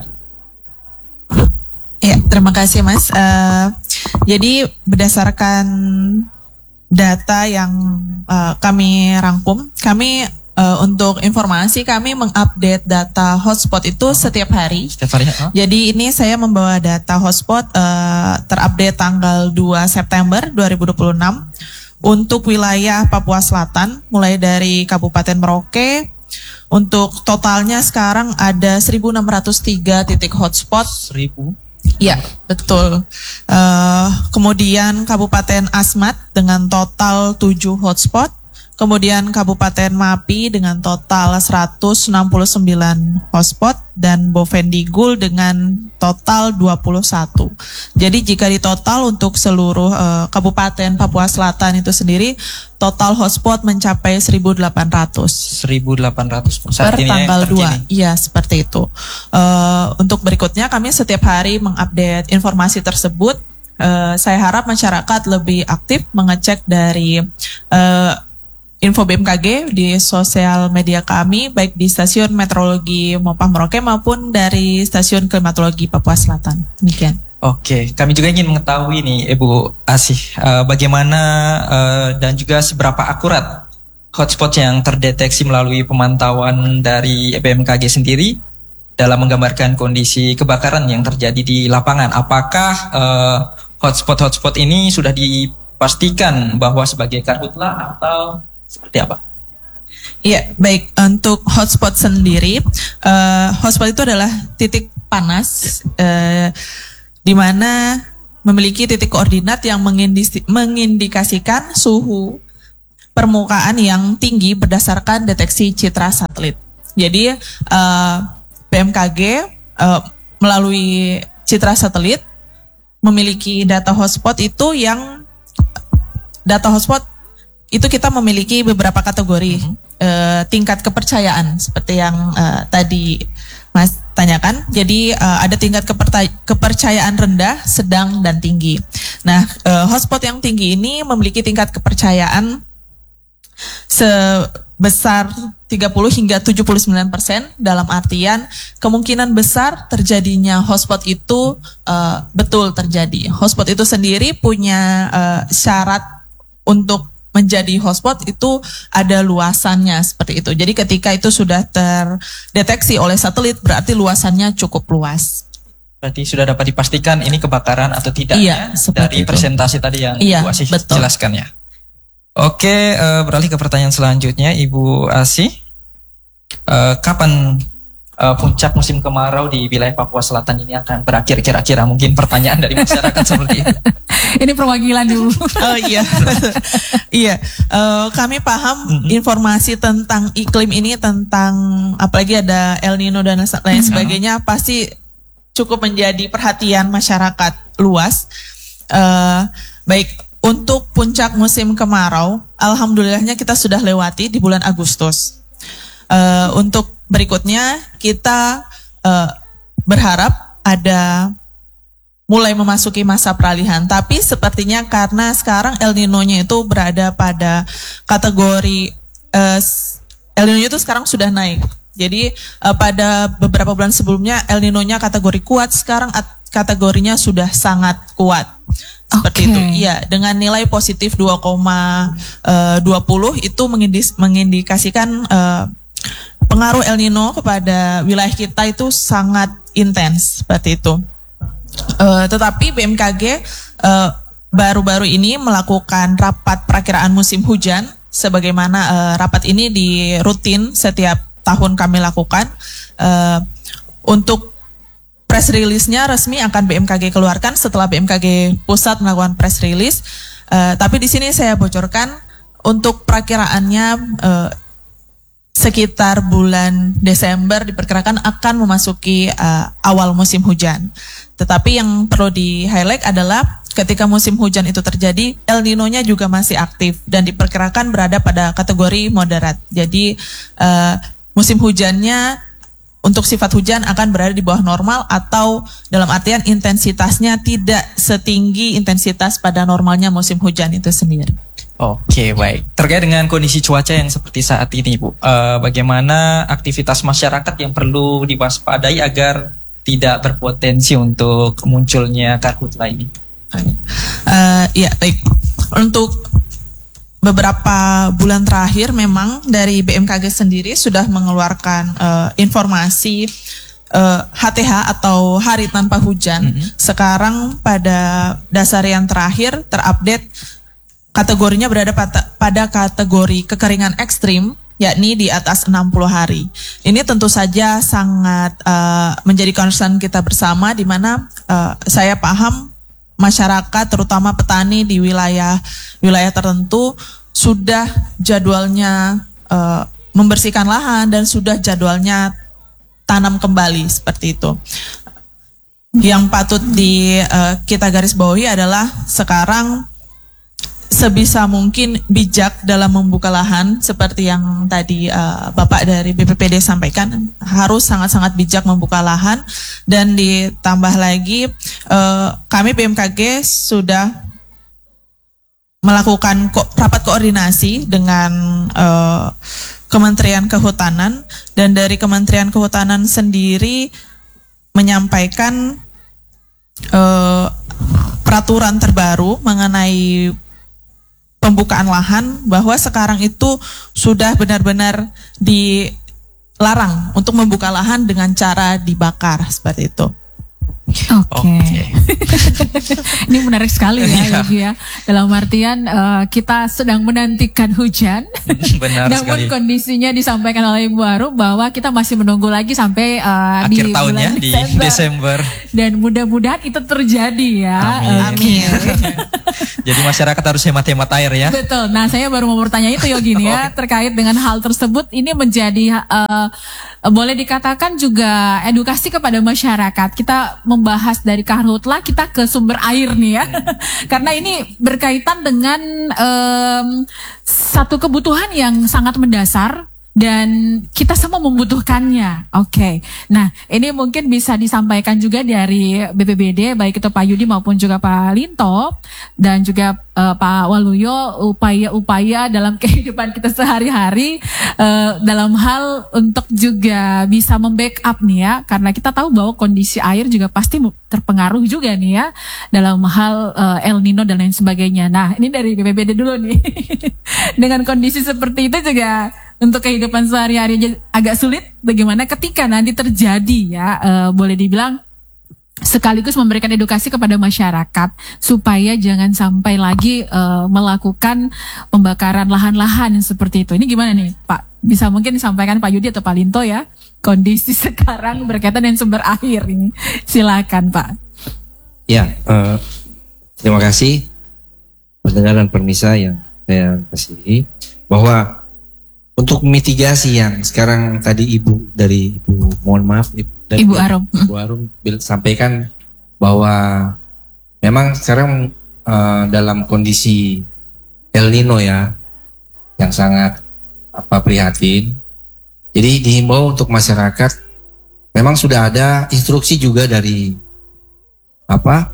Ya, terima kasih Mas. Uh, jadi berdasarkan data yang uh, kami rangkum, kami Uh, untuk informasi kami mengupdate data hotspot itu oh. setiap hari. Setiap hari. Oh. Jadi ini saya membawa data hotspot uh, terupdate tanggal dua September dua ribu dua puluh enam untuk wilayah Papua Selatan, mulai dari Kabupaten Merauke. Untuk totalnya sekarang ada seribu enam ratus tiga titik hotspot. seribu. Ya, betul. Uh, kemudian Kabupaten Asmat dengan total tujuh hotspot. Kemudian Kabupaten Mapi dengan total seratus enam puluh sembilan hotspot dan Bovendigul dengan total dua puluh satu. Jadi jika ditotal untuk seluruh uh, Kabupaten Papua Selatan itu sendiri, total hotspot mencapai seribu delapan ratus. seribu delapan ratus per tanggal dua. Iya, seperti itu. Uh, untuk berikutnya kami setiap hari mengupdate informasi tersebut. Uh, saya harap masyarakat lebih aktif mengecek dari uh, info B M K G di sosial media kami, baik di stasiun meteorologi Mopah Merauke maupun dari stasiun klimatologi Papua Selatan. Demikian. Oke, kami juga ingin mengetahui nih Ibu Asih, uh, bagaimana uh, dan juga seberapa akurat hotspot yang terdeteksi melalui pemantauan dari B M K G sendiri dalam menggambarkan kondisi kebakaran yang terjadi di lapangan. Apakah uh, hotspot-hotspot ini sudah dipastikan bahwa sebagai karhutla atau seperti apa? Iya, baik. Untuk hotspot sendiri, uh, hotspot itu adalah titik panas uh, di mana memiliki titik koordinat yang mengindisi, mengindikasikan suhu permukaan yang tinggi berdasarkan deteksi citra satelit. Jadi uh, B M K G uh, melalui citra satelit memiliki data hotspot itu yang data hotspot itu kita memiliki beberapa kategori mm-hmm. uh, tingkat kepercayaan seperti yang uh, tadi Mas tanyakan. Jadi uh, ada tingkat keperta- kepercayaan rendah, sedang, dan tinggi. Nah, uh, hotspot yang tinggi ini memiliki tingkat kepercayaan sebesar tiga puluh hingga tujuh puluh sembilan persen, dalam artian kemungkinan besar terjadinya hotspot itu uh, betul terjadi. Hotspot itu sendiri punya uh, syarat untuk menjadi hotspot itu ada luasannya seperti itu. Jadi ketika itu sudah terdeteksi oleh satelit berarti luasannya cukup luas. Berarti sudah dapat dipastikan ini kebakaran atau tidak iya, ya dari itu. presentasi tadi yang iya, Ibu Asih betul. jelaskan ya. Oke, uh, beralih ke pertanyaan selanjutnya, Ibu Asih. Uh, kapan uh, puncak musim kemarau di wilayah Papua Selatan ini akan berakhir kira-kira? Mungkin pertanyaan dari masyarakat seperti itu. Ini perwakilan dulu. Oh iya, iya. Uh, kami paham mm-hmm. informasi tentang iklim ini, tentang apalagi ada El Nino dan lain mm-hmm. sebagainya, pasti cukup menjadi perhatian masyarakat luas. Uh, baik. Untuk puncak musim kemarau, alhamdulillahnya kita sudah lewati di bulan Agustus. Uh, untuk berikutnya kita uh, berharap ada mulai memasuki masa peralihan. Tapi sepertinya karena sekarang El Nino-nya itu berada pada kategori uh, El Nino itu sekarang sudah naik. Jadi uh, pada beberapa bulan sebelumnya El Nino-nya kategori kuat, sekarang at- kategorinya sudah sangat kuat. Seperti okay. itu. Iya, dengan nilai positif dua koma dua nol itu mengindis, mengindikasikan uh, pengaruh El Nino kepada wilayah kita itu sangat intens seperti itu. Uh, tetapi B M K G uh, baru-baru ini melakukan rapat perakiraan musim hujan, sebagaimana uh, rapat ini di rutin setiap tahun kami lakukan. Uh, untuk press release-nya resmi akan B M K G keluarkan setelah B M K G pusat melakukan press release. Uh, tapi di sini saya bocorkan untuk perakiraannya uh, sekitar bulan Desember diperkirakan akan memasuki uh, awal musim hujan. Tetapi yang perlu di-highlight adalah ketika musim hujan itu terjadi, El Nino-nya juga masih aktif dan diperkirakan berada pada kategori moderat. Jadi uh, musim hujannya untuk sifat hujan akan berada di bawah normal, atau dalam artian intensitasnya tidak setinggi intensitas pada normalnya musim hujan itu sendiri. Oke, baik. Terkait dengan kondisi cuaca yang seperti saat ini, Bu, uh, bagaimana aktivitas masyarakat yang perlu diwaspadai agar tidak berpotensi untuk munculnya karhutla ini? Uh, ya, baik. Untuk beberapa bulan terakhir memang dari B M K G sendiri sudah mengeluarkan uh, informasi uh, H T H atau hari tanpa hujan. Mm-hmm. Sekarang pada dasar yang terakhir terupdate kategorinya berada pada, pada kategori kekeringan ekstrim, yakni di atas enam puluh hari. Ini tentu saja sangat uh, menjadi concern kita bersama, di mana uh, saya paham masyarakat terutama petani di wilayah wilayah tertentu sudah jadwalnya uh, membersihkan lahan dan sudah jadwalnya tanam kembali seperti itu. Yang patut di uh, kita garis bawahi adalah sekarang sebisa mungkin bijak dalam membuka lahan, seperti yang tadi uh, Bapak dari B P P D sampaikan, harus sangat-sangat bijak membuka lahan. Dan ditambah lagi uh, kami B M K G sudah melakukan ko- rapat koordinasi dengan uh, Kementerian Kehutanan, dan dari Kementerian Kehutanan sendiri menyampaikan uh, peraturan terbaru mengenai pembukaan lahan, bahwa sekarang itu sudah benar-benar dilarang untuk membuka lahan dengan cara dibakar seperti itu. Oke. Ini menarik sekali ya, Yogi ya. Dalam artian uh, kita sedang menantikan hujan. Benar Namun sekali. kondisinya disampaikan oleh Ibu Arum bahwa kita masih menunggu lagi sampai uh, Akhir di tahun bulan ya, di Desember. Desember. Dan mudah-mudahan itu terjadi ya. Amin. Oke. Jadi masyarakat harus hemat-hemat air ya. Betul. Nah, saya baru mau bertanya itu Yogi nih ya, terkait dengan hal tersebut. Ini menjadi uh, boleh dikatakan juga edukasi kepada masyarakat. Kita membahas dari karhutla kita ke sumber air nih ya, karena ini berkaitan dengan um, satu kebutuhan yang sangat mendasar. Dan kita semua membutuhkannya. Oke. Okay. Nah, ini mungkin bisa disampaikan juga dari B P B D, baik itu Pak Yudi maupun juga Pak Linto dan juga uh, Pak Waluyo, upaya-upaya dalam kehidupan kita sehari-hari uh, dalam hal untuk juga bisa membackup nih ya, karena kita tahu bahwa kondisi air juga pasti terpengaruh juga nih ya dalam hal uh, El Nino dan lain sebagainya. Nah, ini dari B P B D dulu nih. Dengan kondisi seperti itu juga untuk kehidupan sehari-hari agak sulit. Bagaimana ketika nanti terjadi ya, uh, boleh dibilang sekaligus memberikan edukasi kepada masyarakat supaya jangan sampai lagi uh, melakukan pembakaran lahan-lahan seperti itu. Ini gimana nih Pak? Bisa mungkin disampaikan Pak Yudi atau Pak Linto ya, kondisi sekarang berkaitan dengan sumber air ini. Silakan Pak. Ya, uh, terima kasih pendengar dan permisa yang saya kasihi, bahwa untuk mitigasi yang sekarang tadi Ibu dari Ibu, mohon maaf Ibu, dari Ibu Arum, Ibu Arum sampaikan bahwa memang sekarang uh, dalam kondisi El Nino ya yang sangat apa prihatin. Jadi dihimbau untuk masyarakat, memang sudah ada instruksi juga dari apa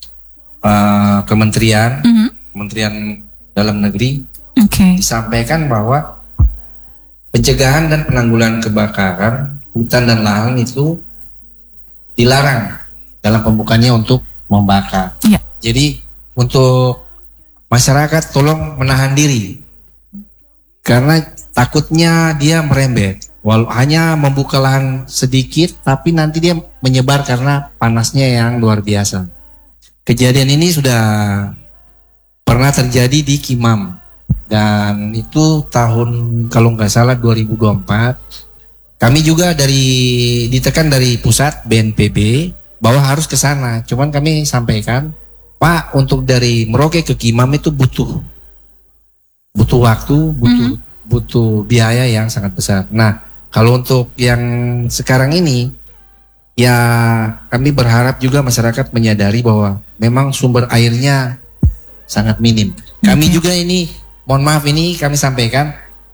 uh, kementerian mm-hmm. Kementerian Dalam Negeri, okay. disampaikan bahwa pencegahan dan penanggulangan kebakaran hutan dan lahan itu dilarang dalam pembukaannya untuk membakar. Ya. Jadi untuk masyarakat tolong menahan diri karena takutnya dia merembet. Walau hanya membuka lahan sedikit, tapi nanti dia menyebar karena panasnya yang luar biasa. Kejadian ini sudah pernah terjadi di Kimam. Dan itu tahun kalau nggak salah dua ribu dua puluh empat. Kami juga dari ditekan dari pusat B N P B bahwa harus ke sana. Cuman kami sampaikan, Pak, untuk dari Merauke ke Kimam itu butuh butuh waktu, butuh mm-hmm. butuh biaya yang sangat besar. Nah, kalau untuk yang sekarang ini, ya kami berharap juga masyarakat menyadari bahwa memang sumber airnya sangat minim. Kami okay. juga ini mohon maaf ini kami sampaikan,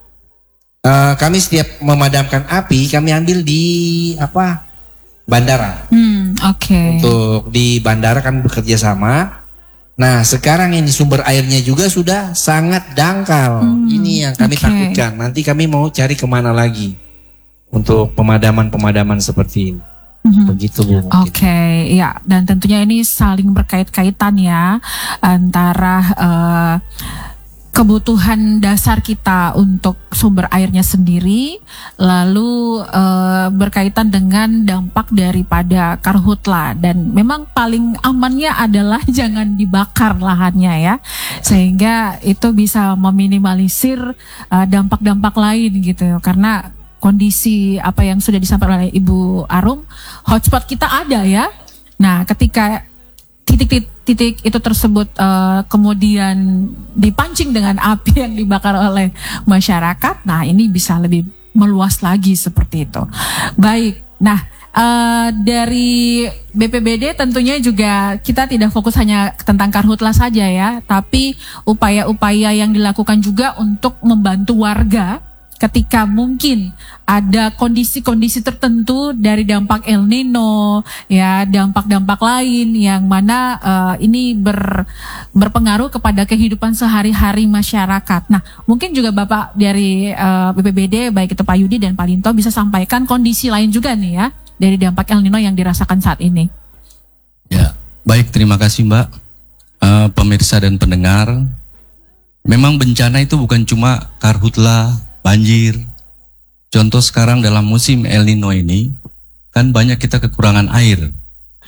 uh, kami setiap memadamkan api kami ambil di apa bandara. Hmm, Oke. Okay. Untuk di bandara kami bekerja sama. Nah sekarang ini sumber airnya juga sudah sangat dangkal. Hmm, ini yang kami okay. takutkan. Nanti kami mau cari kemana lagi untuk pemadaman-pemadaman seperti ini. Mm-hmm. Begitu Bu. Oke, okay, ya, dan tentunya ini saling berkait-kaitan ya antara uh, kebutuhan dasar kita untuk sumber airnya sendiri, lalu e, berkaitan dengan dampak daripada karhutla, dan memang paling amannya adalah jangan dibakar lahannya ya, sehingga itu bisa meminimalisir e, dampak-dampak lain gitu, karena kondisi apa yang sudah disampaikan oleh Ibu Arum, hotspot kita ada ya. Nah, ketika titik-titik itu tersebut uh, kemudian dipancing dengan api yang dibakar oleh masyarakat, nah ini bisa lebih meluas lagi seperti itu. Baik, nah uh, dari B P B D tentunya juga kita tidak fokus hanya tentang karhutla saja ya, tapi upaya-upaya yang dilakukan juga untuk membantu warga ketika mungkin ada kondisi-kondisi tertentu dari dampak El Nino, ya dampak-dampak lain yang mana uh, ini ber, berpengaruh kepada kehidupan sehari-hari masyarakat. Nah, mungkin juga Bapak dari uh, B P B D, baik itu Pak Yudi dan Pak Linto, bisa sampaikan kondisi lain juga nih ya dari dampak El Nino yang dirasakan saat ini. Ya, baik, terima kasih Mbak. Uh, pemirsa dan pendengar, memang bencana itu bukan cuma karhutla, banjir. Contoh sekarang dalam musim El Nino ini, kan banyak kita kekurangan air.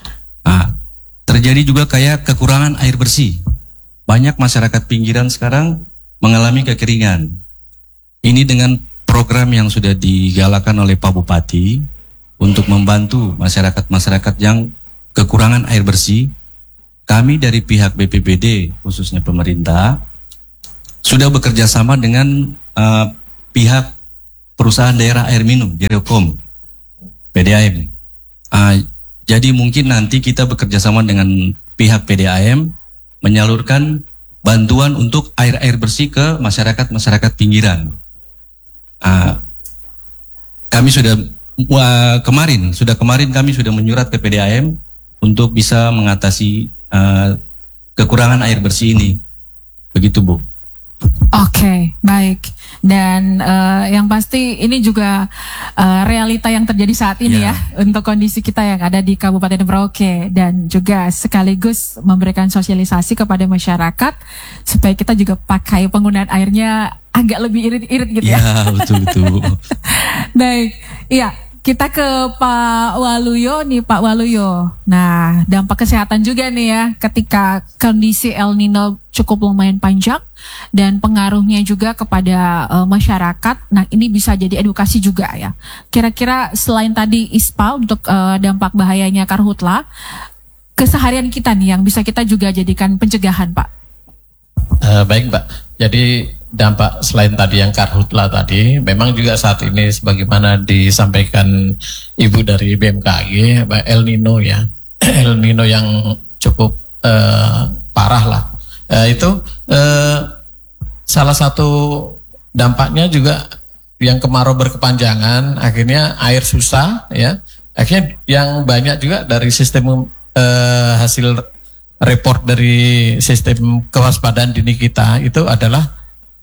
Nah, terjadi juga kayak kekurangan air bersih. Banyak masyarakat pinggiran sekarang mengalami kekeringan. Ini dengan program yang sudah digalakan oleh Pak Bupati untuk membantu masyarakat-masyarakat yang kekurangan air bersih. Kami dari pihak B P B D, khususnya pemerintah, sudah bekerja sama dengan uh, pihak perusahaan daerah air minum, Jerokom, P D A M. Uh, jadi mungkin nanti kita bekerja sama dengan pihak P D A M menyalurkan bantuan untuk air-air bersih ke masyarakat-masyarakat pinggiran. Uh, kami sudah uh, kemarin, sudah kemarin kami sudah menyurat ke P D A M untuk bisa mengatasi uh, kekurangan air bersih ini. Begitu, Bu. Oke, okay, baik. Dan uh, yang pasti ini juga uh, realita yang terjadi saat ini yeah. ya untuk kondisi kita yang ada di Kabupaten Merauke, dan juga sekaligus memberikan sosialisasi kepada masyarakat supaya kita juga pakai penggunaan airnya agak lebih irit-irit gitu ya. Ya, betul-betul. Baik, iya. Kita ke Pak Waluyo nih, Pak Waluyo. Nah, dampak kesehatan juga nih ya ketika kondisi El Nino cukup lumayan panjang dan pengaruhnya juga kepada uh, masyarakat. Nah, ini bisa jadi edukasi juga ya. Kira-kira selain tadi I S P A untuk uh, dampak bahayanya karhutla, keseharian kita nih yang bisa kita juga jadikan pencegahan, Pak. Uh, baik, Mbak. Jadi dampak selain tadi yang karhutla tadi, memang juga saat ini sebagaimana disampaikan Ibu dari B M K G, El Nino ya, El Nino yang cukup uh, parah lah. Uh, itu uh, salah satu dampaknya juga yang kemarau berkepanjangan, akhirnya air susah ya. Akhirnya yang banyak juga dari sistem uh, hasil report dari sistem kewaspadaan dini kita itu adalah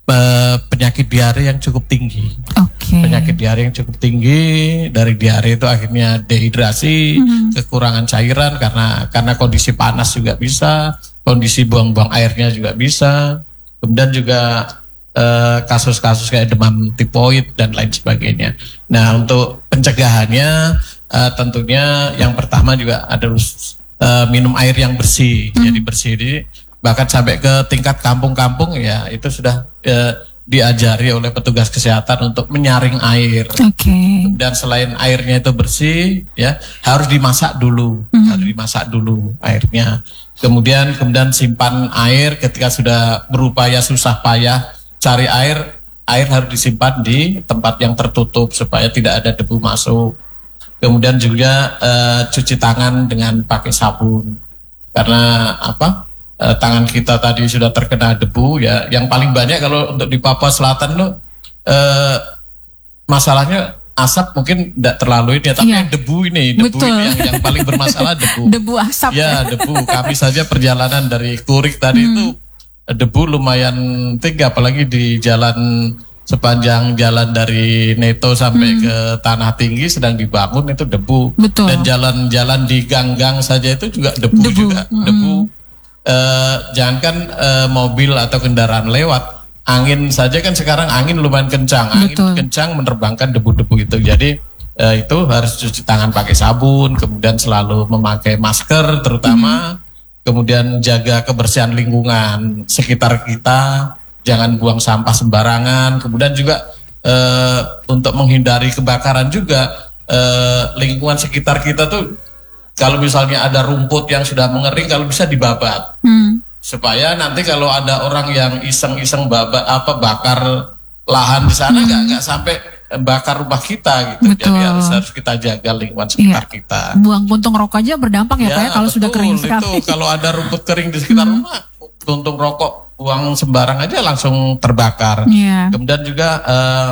penyakit diare yang cukup tinggi. Okay. Penyakit diare yang cukup tinggi, dari diare itu akhirnya dehidrasi, mm-hmm. kekurangan cairan karena karena kondisi panas juga bisa, kondisi buang-buang airnya juga bisa. Kemudian juga eh, kasus-kasus kayak demam tipoid dan lain sebagainya. Nah, untuk pencegahannya eh, tentunya yang pertama juga adalah eh, minum air yang bersih. Mm-hmm. Jadi bersih ini bahkan sampai ke tingkat kampung-kampung ya itu sudah eh, diajari oleh petugas kesehatan untuk menyaring air. Okay. Dan selain airnya itu bersih ya harus dimasak dulu, mm-hmm. harus dimasak dulu airnya. Kemudian kemudian simpan air ketika sudah berupaya susah payah cari air, air harus disimpan di tempat yang tertutup supaya tidak ada debu masuk. Kemudian juga eh, cuci tangan dengan pakai sabun karena apa? Uh, tangan kita tadi sudah terkena debu ya. Yang paling banyak kalau untuk di Papua Selatan lo uh, masalahnya asap mungkin tidak terlalu ini ya, tapi iya. debu ini, debu Betul. ini yang, yang paling bermasalah debu. Debu asap. Ya debu. Kami saja perjalanan dari Kurik tadi hmm. itu debu lumayan tinggi, apalagi di jalan sepanjang jalan dari Neto sampai hmm. ke Tanah Tinggi sedang dibangun itu debu. Betul. Dan jalan-jalan di gang-gang saja itu juga debu, debu. juga hmm. debu. Uh, jangankan uh, mobil atau kendaraan lewat, angin saja kan sekarang angin lumayan kencang, angin Betul. kencang menerbangkan debu-debu itu. Jadi uh, itu harus cuci tangan pakai sabun, kemudian selalu memakai masker terutama, mm-hmm. kemudian jaga kebersihan lingkungan sekitar kita, jangan buang sampah sembarangan, kemudian juga uh, untuk menghindari kebakaran juga uh, lingkungan sekitar kita tuh. Kalau misalnya ada rumput yang sudah mengering, kalau bisa dibabat, hmm. supaya nanti kalau ada orang yang iseng-iseng babat apa bakar lahan di sana, nggak hmm. nggak sampai bakar rumah kita gitu. Betul. Jadi harus harus kita jaga lingkungan sekitar iya. kita. Buang puntung rokok aja berdampak ya, ya Pak ya kalau betul, sudah kering sekali. Itu kalau ada rumput kering di sekitar hmm. rumah, puntung rokok buang sembarang aja langsung terbakar. Yeah. Kemudian juga uh,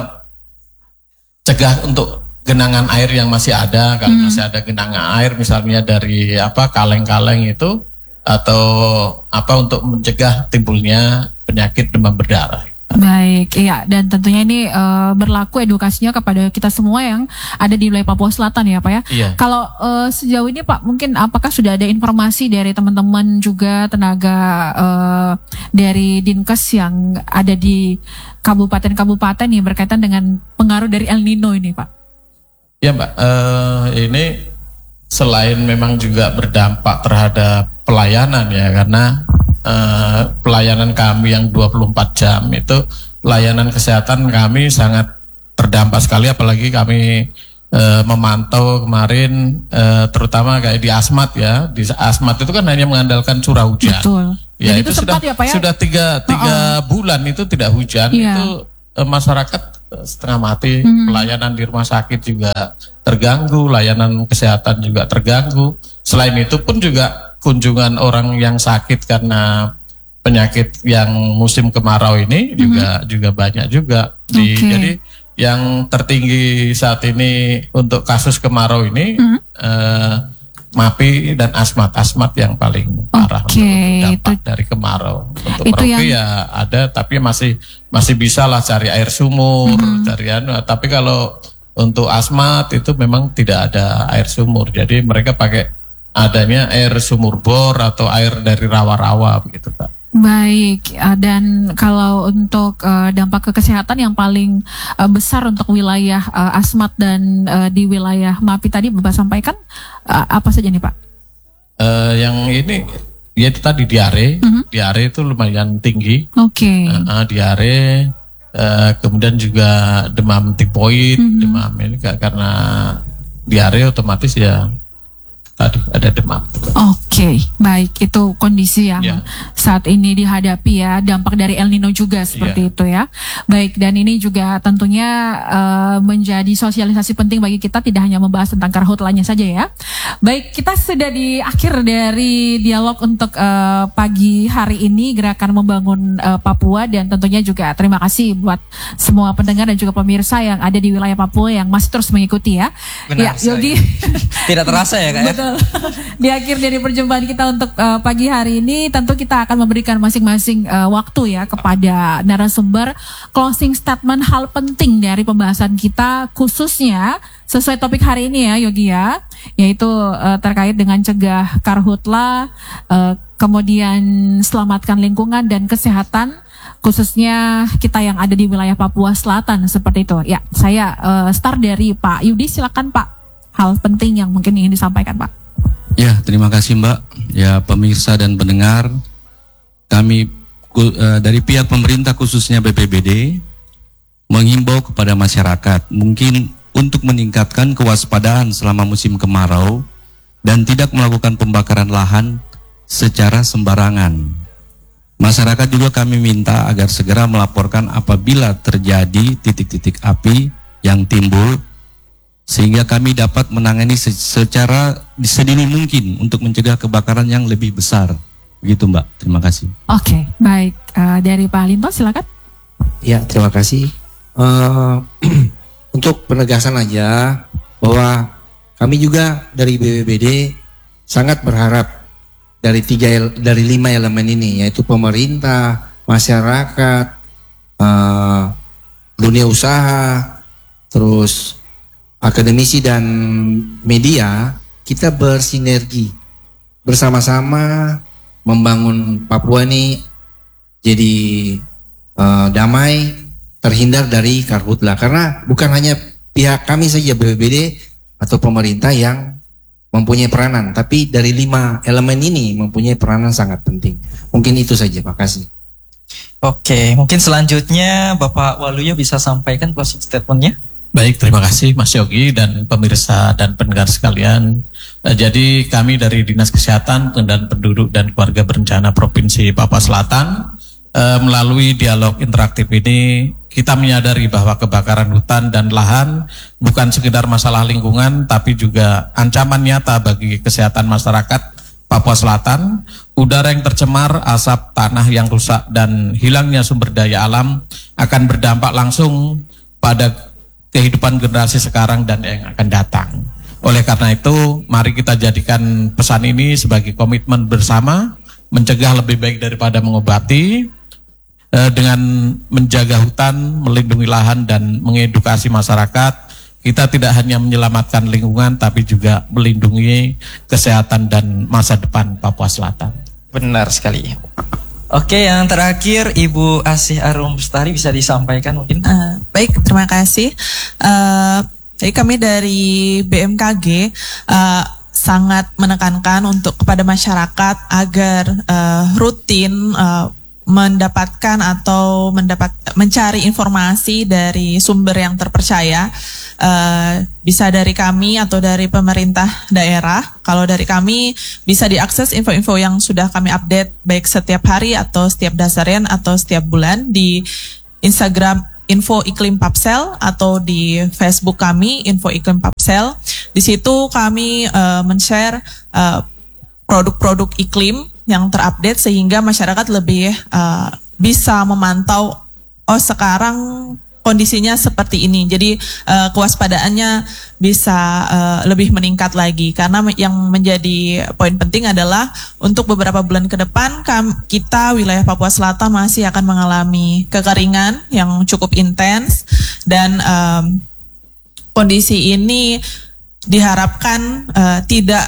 cegah untuk genangan air yang masih ada, kalau hmm. masih ada genangan air misalnya dari apa kaleng-kaleng itu atau apa untuk mencegah timbulnya penyakit demam berdarah. Baik, iya, dan tentunya ini uh, berlaku edukasinya kepada kita semua yang ada di wilayah Papua Selatan ya Pak ya. Iya. Kalau uh, sejauh ini Pak, mungkin apakah sudah ada informasi dari teman-teman juga tenaga uh, dari Dinkes yang ada di kabupaten-kabupaten nih berkaitan dengan pengaruh dari El Nino ini Pak? Ya Mbak, uh, ini selain memang juga berdampak terhadap pelayanan ya, karena uh, pelayanan kami yang dua puluh empat jam itu, layanan kesehatan kami sangat terdampak sekali, apalagi kami uh, memantau kemarin uh, terutama kayak di Asmat ya, di Asmat itu kan hanya mengandalkan curah hujan. Betul. Ya, itu, itu sudah ya, Pak, ya? sudah tiga tiga oh, oh. bulan itu tidak hujan, yeah. itu uh, masyarakat setengah mati, hmm. pelayanan di rumah sakit juga terganggu, layanan kesehatan juga terganggu. Selain itu pun juga kunjungan orang yang sakit karena penyakit yang musim kemarau ini hmm. juga juga banyak juga. Di, okay. Jadi yang tertinggi saat ini untuk kasus kemarau ini hmm. eh, MAPI dan Asmat, Asmat yang paling parah okay. untuk dampak itu, dari kemarau. Untuk itu Merauke yang... ya ada, tapi masih masih bisa lah cari air sumur, mm-hmm. cari anu. Tapi kalau untuk Asmat itu memang tidak ada air sumur, jadi mereka pakai adanya air sumur bor atau air dari rawa-rawa begitu, Pak. Baik, dan kalau untuk uh, dampak ke kesehatan yang paling uh, besar untuk wilayah uh, Asmat dan uh, di wilayah MAPI tadi Bapak sampaikan uh, apa saja nih Pak? Uh, yang ini ya itu tadi diare, uh-huh. diare itu lumayan tinggi. Oke. Okay. Uh, uh, diare, uh, kemudian juga demam tipoid, uh-huh. demam ini karena diare otomatis ya tadi ada demam. Oke, okay, baik, itu kondisi yang yeah. saat ini dihadapi ya, dampak dari El Nino juga seperti yeah. itu ya. Baik, dan ini juga tentunya uh, menjadi sosialisasi penting bagi kita, tidak hanya membahas tentang karhutlanya saja ya. Baik, kita sudah di akhir dari dialog untuk uh, pagi hari ini, Gerakan Membangun uh, Papua, dan tentunya juga terima kasih buat semua pendengar dan juga pemirsa yang ada di wilayah Papua yang masih terus mengikuti ya. Benar, ya, Yogi. Tidak terasa ya Kak ya? Betul. Di akhir dari perjumpaan kita untuk uh, pagi hari ini, tentu kita akan memberikan masing-masing uh, waktu ya kepada narasumber closing statement hal penting dari pembahasan kita, khususnya sesuai topik hari ini ya Yogi ya, yaitu uh, terkait dengan cegah karhutla, uh, kemudian selamatkan lingkungan dan kesehatan, khususnya kita yang ada di wilayah Papua Selatan seperti itu. Ya, saya uh, start dari Pak Yudi, silakan Pak, hal penting yang mungkin ingin disampaikan Pak. Ya, terima kasih Mbak. Ya, pemirsa dan pendengar, kami uh, dari pihak pemerintah khususnya B P B D menghimbau kepada masyarakat mungkin untuk meningkatkan kewaspadaan selama musim kemarau dan tidak melakukan pembakaran lahan secara sembarangan. Masyarakat juga kami minta agar segera melaporkan apabila terjadi titik-titik api yang timbul, sehingga kami dapat menangani secara sedini mungkin untuk mencegah kebakaran yang lebih besar. Begitu Mbak, terima kasih. Oke, okay, baik. Uh, dari Pak Linto silakan. Ya, terima kasih. Uh, untuk penegasan aja bahwa kami juga dari B P B D sangat berharap dari tiga dari lima elemen ini, yaitu pemerintah, masyarakat, uh, dunia usaha, terus akademisi dan media, kita bersinergi bersama-sama membangun Papua ini jadi uh, damai, terhindar dari karhutla. Karena bukan hanya pihak kami saja B P B D atau pemerintah yang mempunyai peranan, tapi dari lima elemen ini mempunyai peranan sangat penting. Mungkin itu saja, Pak kasih. Oke, mungkin selanjutnya Bapak Waluyo bisa sampaikan closing statement-nya. Baik, terima kasih Mas Yogi dan pemirsa dan pendengar sekalian. Eh, jadi kami dari Dinas Kesehatan dan Penduduk dan Keluarga Berencana Provinsi Papua Selatan eh, melalui dialog interaktif ini kita menyadari bahwa kebakaran hutan dan lahan bukan sekedar masalah lingkungan tapi juga ancaman nyata bagi kesehatan masyarakat Papua Selatan. Udara yang tercemar, asap tanah yang rusak dan hilangnya sumber daya alam akan berdampak langsung pada kehidupan generasi sekarang dan yang akan datang. Oleh karena itu, mari kita jadikan pesan ini sebagai komitmen bersama, mencegah lebih baik daripada mengobati, eh, dengan menjaga hutan, melindungi lahan, dan mengedukasi masyarakat. Kita tidak hanya menyelamatkan lingkungan, tapi juga melindungi kesehatan dan masa depan Papua Selatan. Benar sekali. Oke, yang terakhir Ibu Asih Arum Bestari bisa disampaikan mungkin. Uh, baik, terima kasih. Uh, jadi kami dari B M K G uh, sangat menekankan untuk kepada masyarakat agar uh, rutin uh, mendapatkan atau mendapat mencari informasi dari sumber yang terpercaya, uh, bisa dari kami atau dari pemerintah daerah. Kalau dari kami bisa diakses info-info yang sudah kami update baik setiap hari atau setiap dasarian atau setiap bulan di Instagram Info Iklim Papsel atau di Facebook kami Info Iklim Papsel. Di situ kami uh, men-share uh, produk-produk iklim yang terupdate sehingga masyarakat lebih uh, bisa memantau, oh sekarang kondisinya seperti ini. Jadi uh, kewaspadaannya bisa uh, lebih meningkat lagi, karena yang menjadi poin penting adalah untuk beberapa bulan ke depan kita wilayah Papua Selatan masih akan mengalami kekeringan yang cukup intens, dan um, kondisi ini diharapkan uh, tidak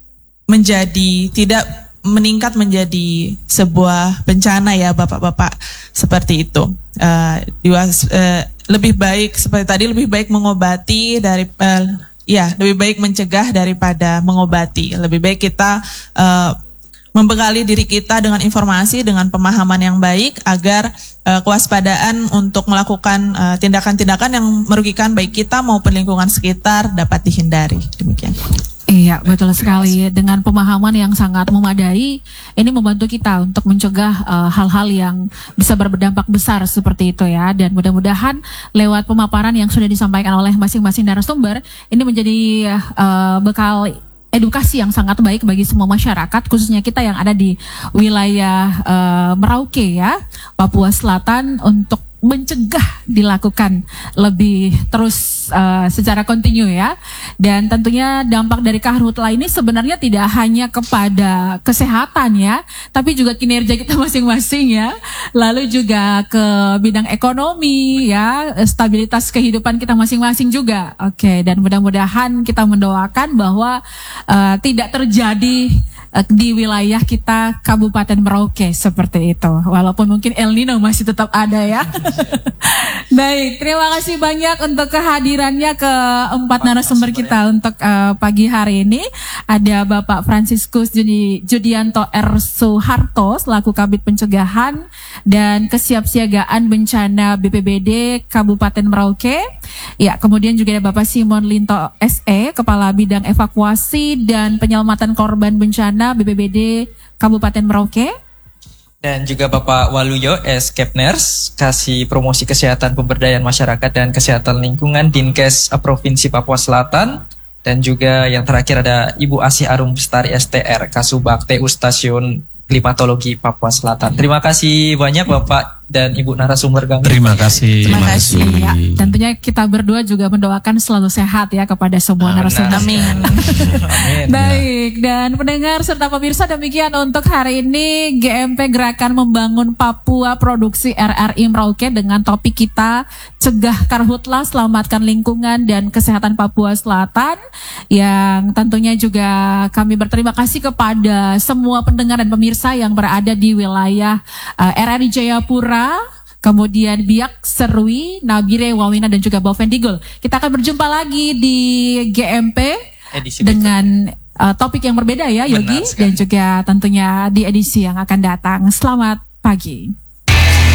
menjadi tidak meningkat menjadi sebuah bencana ya Bapak-bapak, seperti itu. Uh, diwas, uh, lebih baik seperti tadi lebih baik mengobati dari uh, ya lebih baik mencegah daripada mengobati. Lebih baik kita uh, membekali diri kita dengan informasi, dengan pemahaman yang baik agar uh, kewaspadaan untuk melakukan uh, tindakan-tindakan yang merugikan baik kita maupun lingkungan sekitar dapat dihindari. Demikian. Iya, betul sekali. Dengan pemahaman yang sangat memadai, ini membantu kita untuk mencegah hal-hal uh, yang bisa berdampak besar seperti itu ya. Dan mudah-mudahan lewat pemaparan yang sudah disampaikan oleh masing-masing narasumber, ini menjadi uh, bekal edukasi yang sangat baik bagi semua masyarakat, khususnya kita yang ada di wilayah uh, Merauke ya, Papua Selatan, untuk mencegah dilakukan lebih terus uh, secara kontinu ya. Dan tentunya dampak dari karhutla ini sebenarnya tidak hanya kepada kesehatan ya, tapi juga kinerja kita masing-masing ya, lalu juga ke bidang ekonomi ya, stabilitas kehidupan kita masing-masing juga. Oke, dan mudah-mudahan kita mendoakan bahwa uh, tidak terjadi di wilayah kita Kabupaten Merauke seperti itu, walaupun mungkin El Nino masih tetap ada ya. Baik, terima kasih banyak untuk kehadirannya ke empat narasumber kita untuk uh, pagi hari ini. Ada Bapak Franciscus Judi, Judianto R. Soeharto selaku Kabid Pencegahan dan Kesiapsiagaan Bencana B P B D Kabupaten Merauke. Ya, kemudian juga ada Bapak Simon Linto S E, Kepala Bidang Evakuasi dan Penyelamatan Korban Bencana B P B D Kabupaten Merauke. Dan juga Bapak Waluyo S. Kepners, Kasih Promosi Kesehatan Pemberdayaan Masyarakat dan Kesehatan Lingkungan Dinkes Provinsi Papua Selatan. Dan juga yang terakhir ada Ibu Asih Arum Bestari S T R, Kasubag T U Stasiun Klimatologi Papua Selatan. Terima kasih banyak Bapak dan Ibu narasumber kami. Terima kasih. Terima kasih. Ya, tentunya kita berdua juga mendoakan selalu sehat ya kepada semua narasumber. Amin. Amin. Baik, dan pendengar serta pemirsa, demikian untuk hari ini G M P Gerakan Membangun Papua Produksi R R I Merauke dengan topik kita Cegah Karhutla, Selamatkan Lingkungan dan Kesehatan Papua Selatan, yang tentunya juga kami berterima kasih kepada semua pendengar dan pemirsa yang berada di wilayah uh, R R I Jayapura, kemudian Biak, Serui, Nabire, Wawina, dan juga Bovendigul. Kita akan berjumpa lagi di G M P edisi dengan uh, topik yang berbeda ya Yogi, dan juga tentunya di edisi yang akan datang. Selamat pagi.